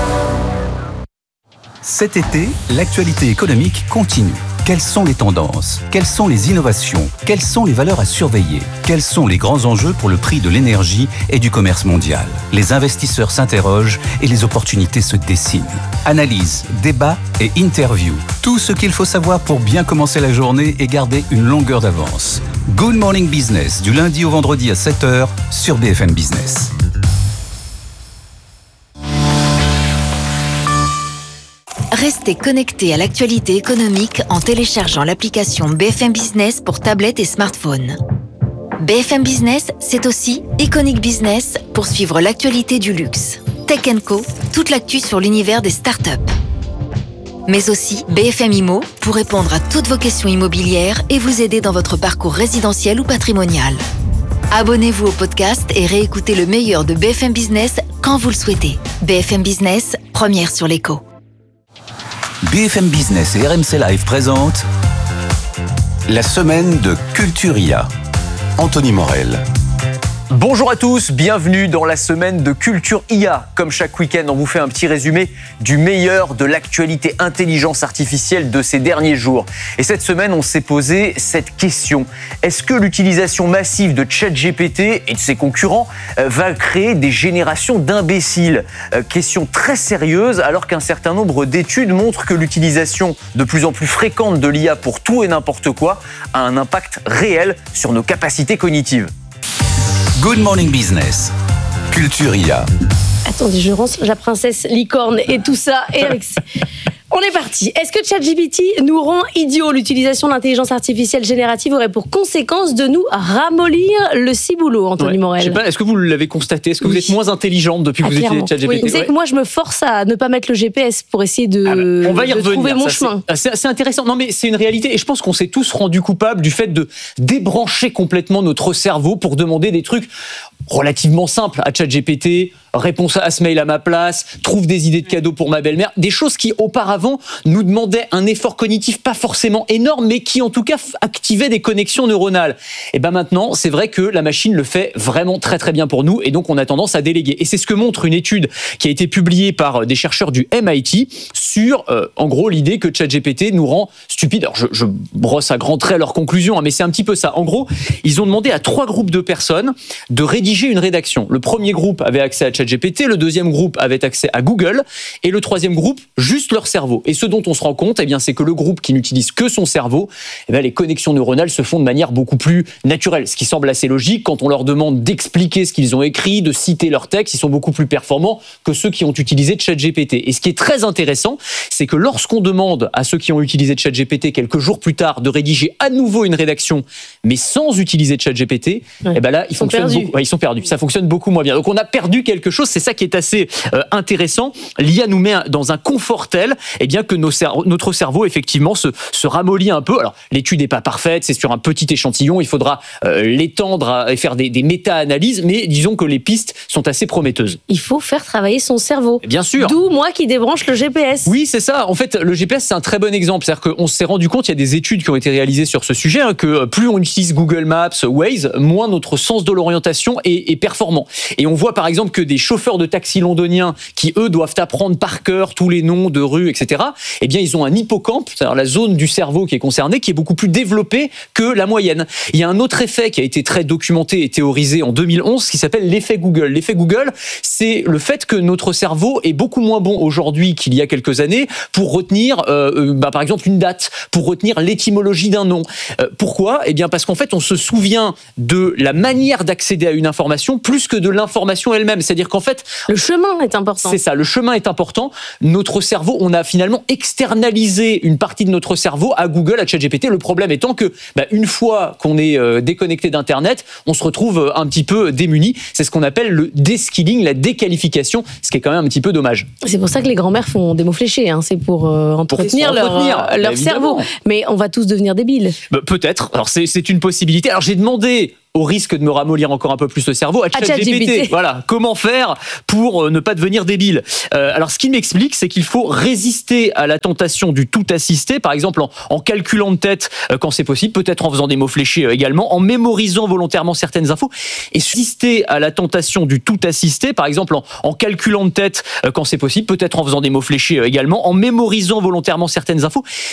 Cet été, l'actualité économique continue. Quelles sont les tendances? Quelles sont les innovations? Quelles sont les valeurs à surveiller? Quels sont les grands enjeux pour le prix de l'énergie et du commerce mondial? Les investisseurs s'interrogent et les opportunités se dessinent. Analyse, débat et interview. Tout ce qu'il faut savoir pour bien commencer la journée et garder une longueur d'avance. Good Morning Business, du lundi au vendredi à 7h sur BFM Business. Restez connectés à l'actualité économique en téléchargeant l'application BFM Business pour tablette et smartphone. BFM Business, c'est aussi Iconic Business pour suivre l'actualité du luxe. Tech & Co, toute l'actu sur l'univers des startups. Mais aussi BFM Immo pour répondre à toutes vos questions immobilières et vous aider dans votre parcours résidentiel ou patrimonial. Abonnez-vous au podcast et réécoutez le meilleur de BFM Business quand vous le souhaitez. BFM Business, première sur l'écho. BFM Business et RMC Live présentent la semaine de Culture IA. Anthony Morel. Bonjour à tous, bienvenue dans la semaine de Culture IA. Comme chaque week-end, on vous fait un petit résumé du meilleur de l'actualité intelligence artificielle de ces derniers jours. Et cette semaine, on s'est posé cette question. Est-ce que l'utilisation massive de ChatGPT et de ses concurrents va créer des générations d'imbéciles? Question très sérieuse, alors qu'un certain nombre d'études montrent que l'utilisation de plus en plus fréquente de l'IA pour tout et n'importe quoi a un impact réel sur nos capacités cognitives. Good Morning Business, Culture IA. Attendez, je range la princesse licorne et tout ça. Et avec... On est parti. Est-ce que ChatGPT nous rend idiots? L'utilisation de l'intelligence artificielle générative aurait pour conséquence de nous ramollir le ciboulot, Anthony Morel. Je sais pas, est-ce que vous l'avez constaté? Est-ce que vous êtes moins intelligente depuis que vous utilisez ChatGPT? Oui. Vous savez que moi, je me force à ne pas mettre le GPS pour essayer de, on va y revenir, trouver mon chemin. C'est intéressant. Non, mais c'est une réalité. Et je pense qu'on s'est tous rendus coupables du fait de débrancher complètement notre cerveau pour demander des trucs relativement simples à ChatGPT. Réponse à ce mail à ma place, trouve des idées de cadeaux pour ma belle-mère, des choses qui auparavant nous demandaient un effort cognitif pas forcément énorme, mais qui en tout cas activaient des connexions neuronales. Et ben maintenant, c'est vrai que la machine le fait vraiment très très bien pour nous, et donc on a tendance à déléguer. Et c'est ce que montre une étude qui a été publiée par des chercheurs du MIT sur, en gros, l'idée que ChatGPT nous rend stupides. Alors je brosse à grands traits leur conclusion, mais c'est un petit peu ça. En gros, ils ont demandé à 3 groupes de personnes de rédiger une rédaction. Le premier groupe avait accès à ChatGPT, le deuxième groupe avait accès à Google et le troisième groupe, juste leur cerveau. Et ce dont on se rend compte, eh bien, c'est que le groupe qui n'utilise que son cerveau, eh bien, les connexions neuronales se font de manière beaucoup plus naturelle. Ce qui semble assez logique quand on leur demande d'expliquer ce qu'ils ont écrit, de citer leur texte, ils sont beaucoup plus performants que ceux qui ont utilisé ChatGPT. Et ce qui est très intéressant, c'est que lorsqu'on demande à ceux qui ont utilisé ChatGPT quelques jours plus tard de rédiger à nouveau une rédaction, mais sans utiliser ChatGPT, eh ben là, ils sont perdus. Ça fonctionne beaucoup moins bien. Donc on a perdu quelque chose. C'est ça qui est assez intéressant. L'IA nous met dans un confort tel, eh bien que notre cerveau effectivement se ramollit un peu. Alors l'étude n'est pas parfaite, c'est sur un petit échantillon. Il faudra l'étendre et faire des méta-analyses, mais disons que les pistes sont assez prometteuses. Il faut faire travailler son cerveau. Bien sûr. D'où moi qui débranche le GPS. Oui, c'est ça. En fait, le GPS, c'est un très bon exemple. C'est-à-dire qu'on s'est rendu compte, il y a des études qui ont été réalisées sur ce sujet, que plus on utilise Google Maps, Waze, moins notre sens de l'orientation est et performant. Et on voit par exemple que des chauffeurs de taxi londoniens qui, eux, doivent apprendre par cœur tous les noms de rues, etc., eh bien, ils ont un hippocampe, c'est-à-dire la zone du cerveau qui est concernée, qui est beaucoup plus développée que la moyenne. Il y a un autre effet qui a été très documenté et théorisé en 2011 qui s'appelle l'effet Google. L'effet Google, c'est le fait que notre cerveau est beaucoup moins bon aujourd'hui qu'il y a quelques années pour retenir, par exemple, une date, pour retenir l'étymologie d'un nom. Pourquoi ? Eh bien, parce qu'en fait, on se souvient de la manière d'accéder à une information plus que de l'information elle-même. C'est-à-dire qu'en fait... Le chemin est important. C'est ça, le chemin est important. Notre cerveau, on a finalement externalisé une partie de notre cerveau à Google, à ChatGPT. Le problème étant que, une fois qu'on est déconnecté d'Internet, on se retrouve un petit peu démuni. C'est ce qu'on appelle le deskilling, la déqualification, ce qui est quand même un petit peu dommage. C'est pour ça que les grands-mères font des mots fléchés. C'est pour entretenir leur cerveau. Mais on va tous devenir débiles. Peut-être. Alors c'est une possibilité. Alors j'ai demandé, au risque de me ramollir encore un peu plus le cerveau, à ChatGPT. Voilà, comment faire pour ne pas devenir débile. Alors, ce qu'il m'explique, c'est qu'il faut résister à la tentation du tout assisté, par exemple en calculant de tête quand c'est possible, peut-être en faisant des mots fléchés également, en mémorisant volontairement certaines infos, et résister à la tentation du tout assisté, par exemple en calculant de tête quand c'est possible, peut-être en faisant des mots fléchés également, en mémorisant volontairement certaines infos.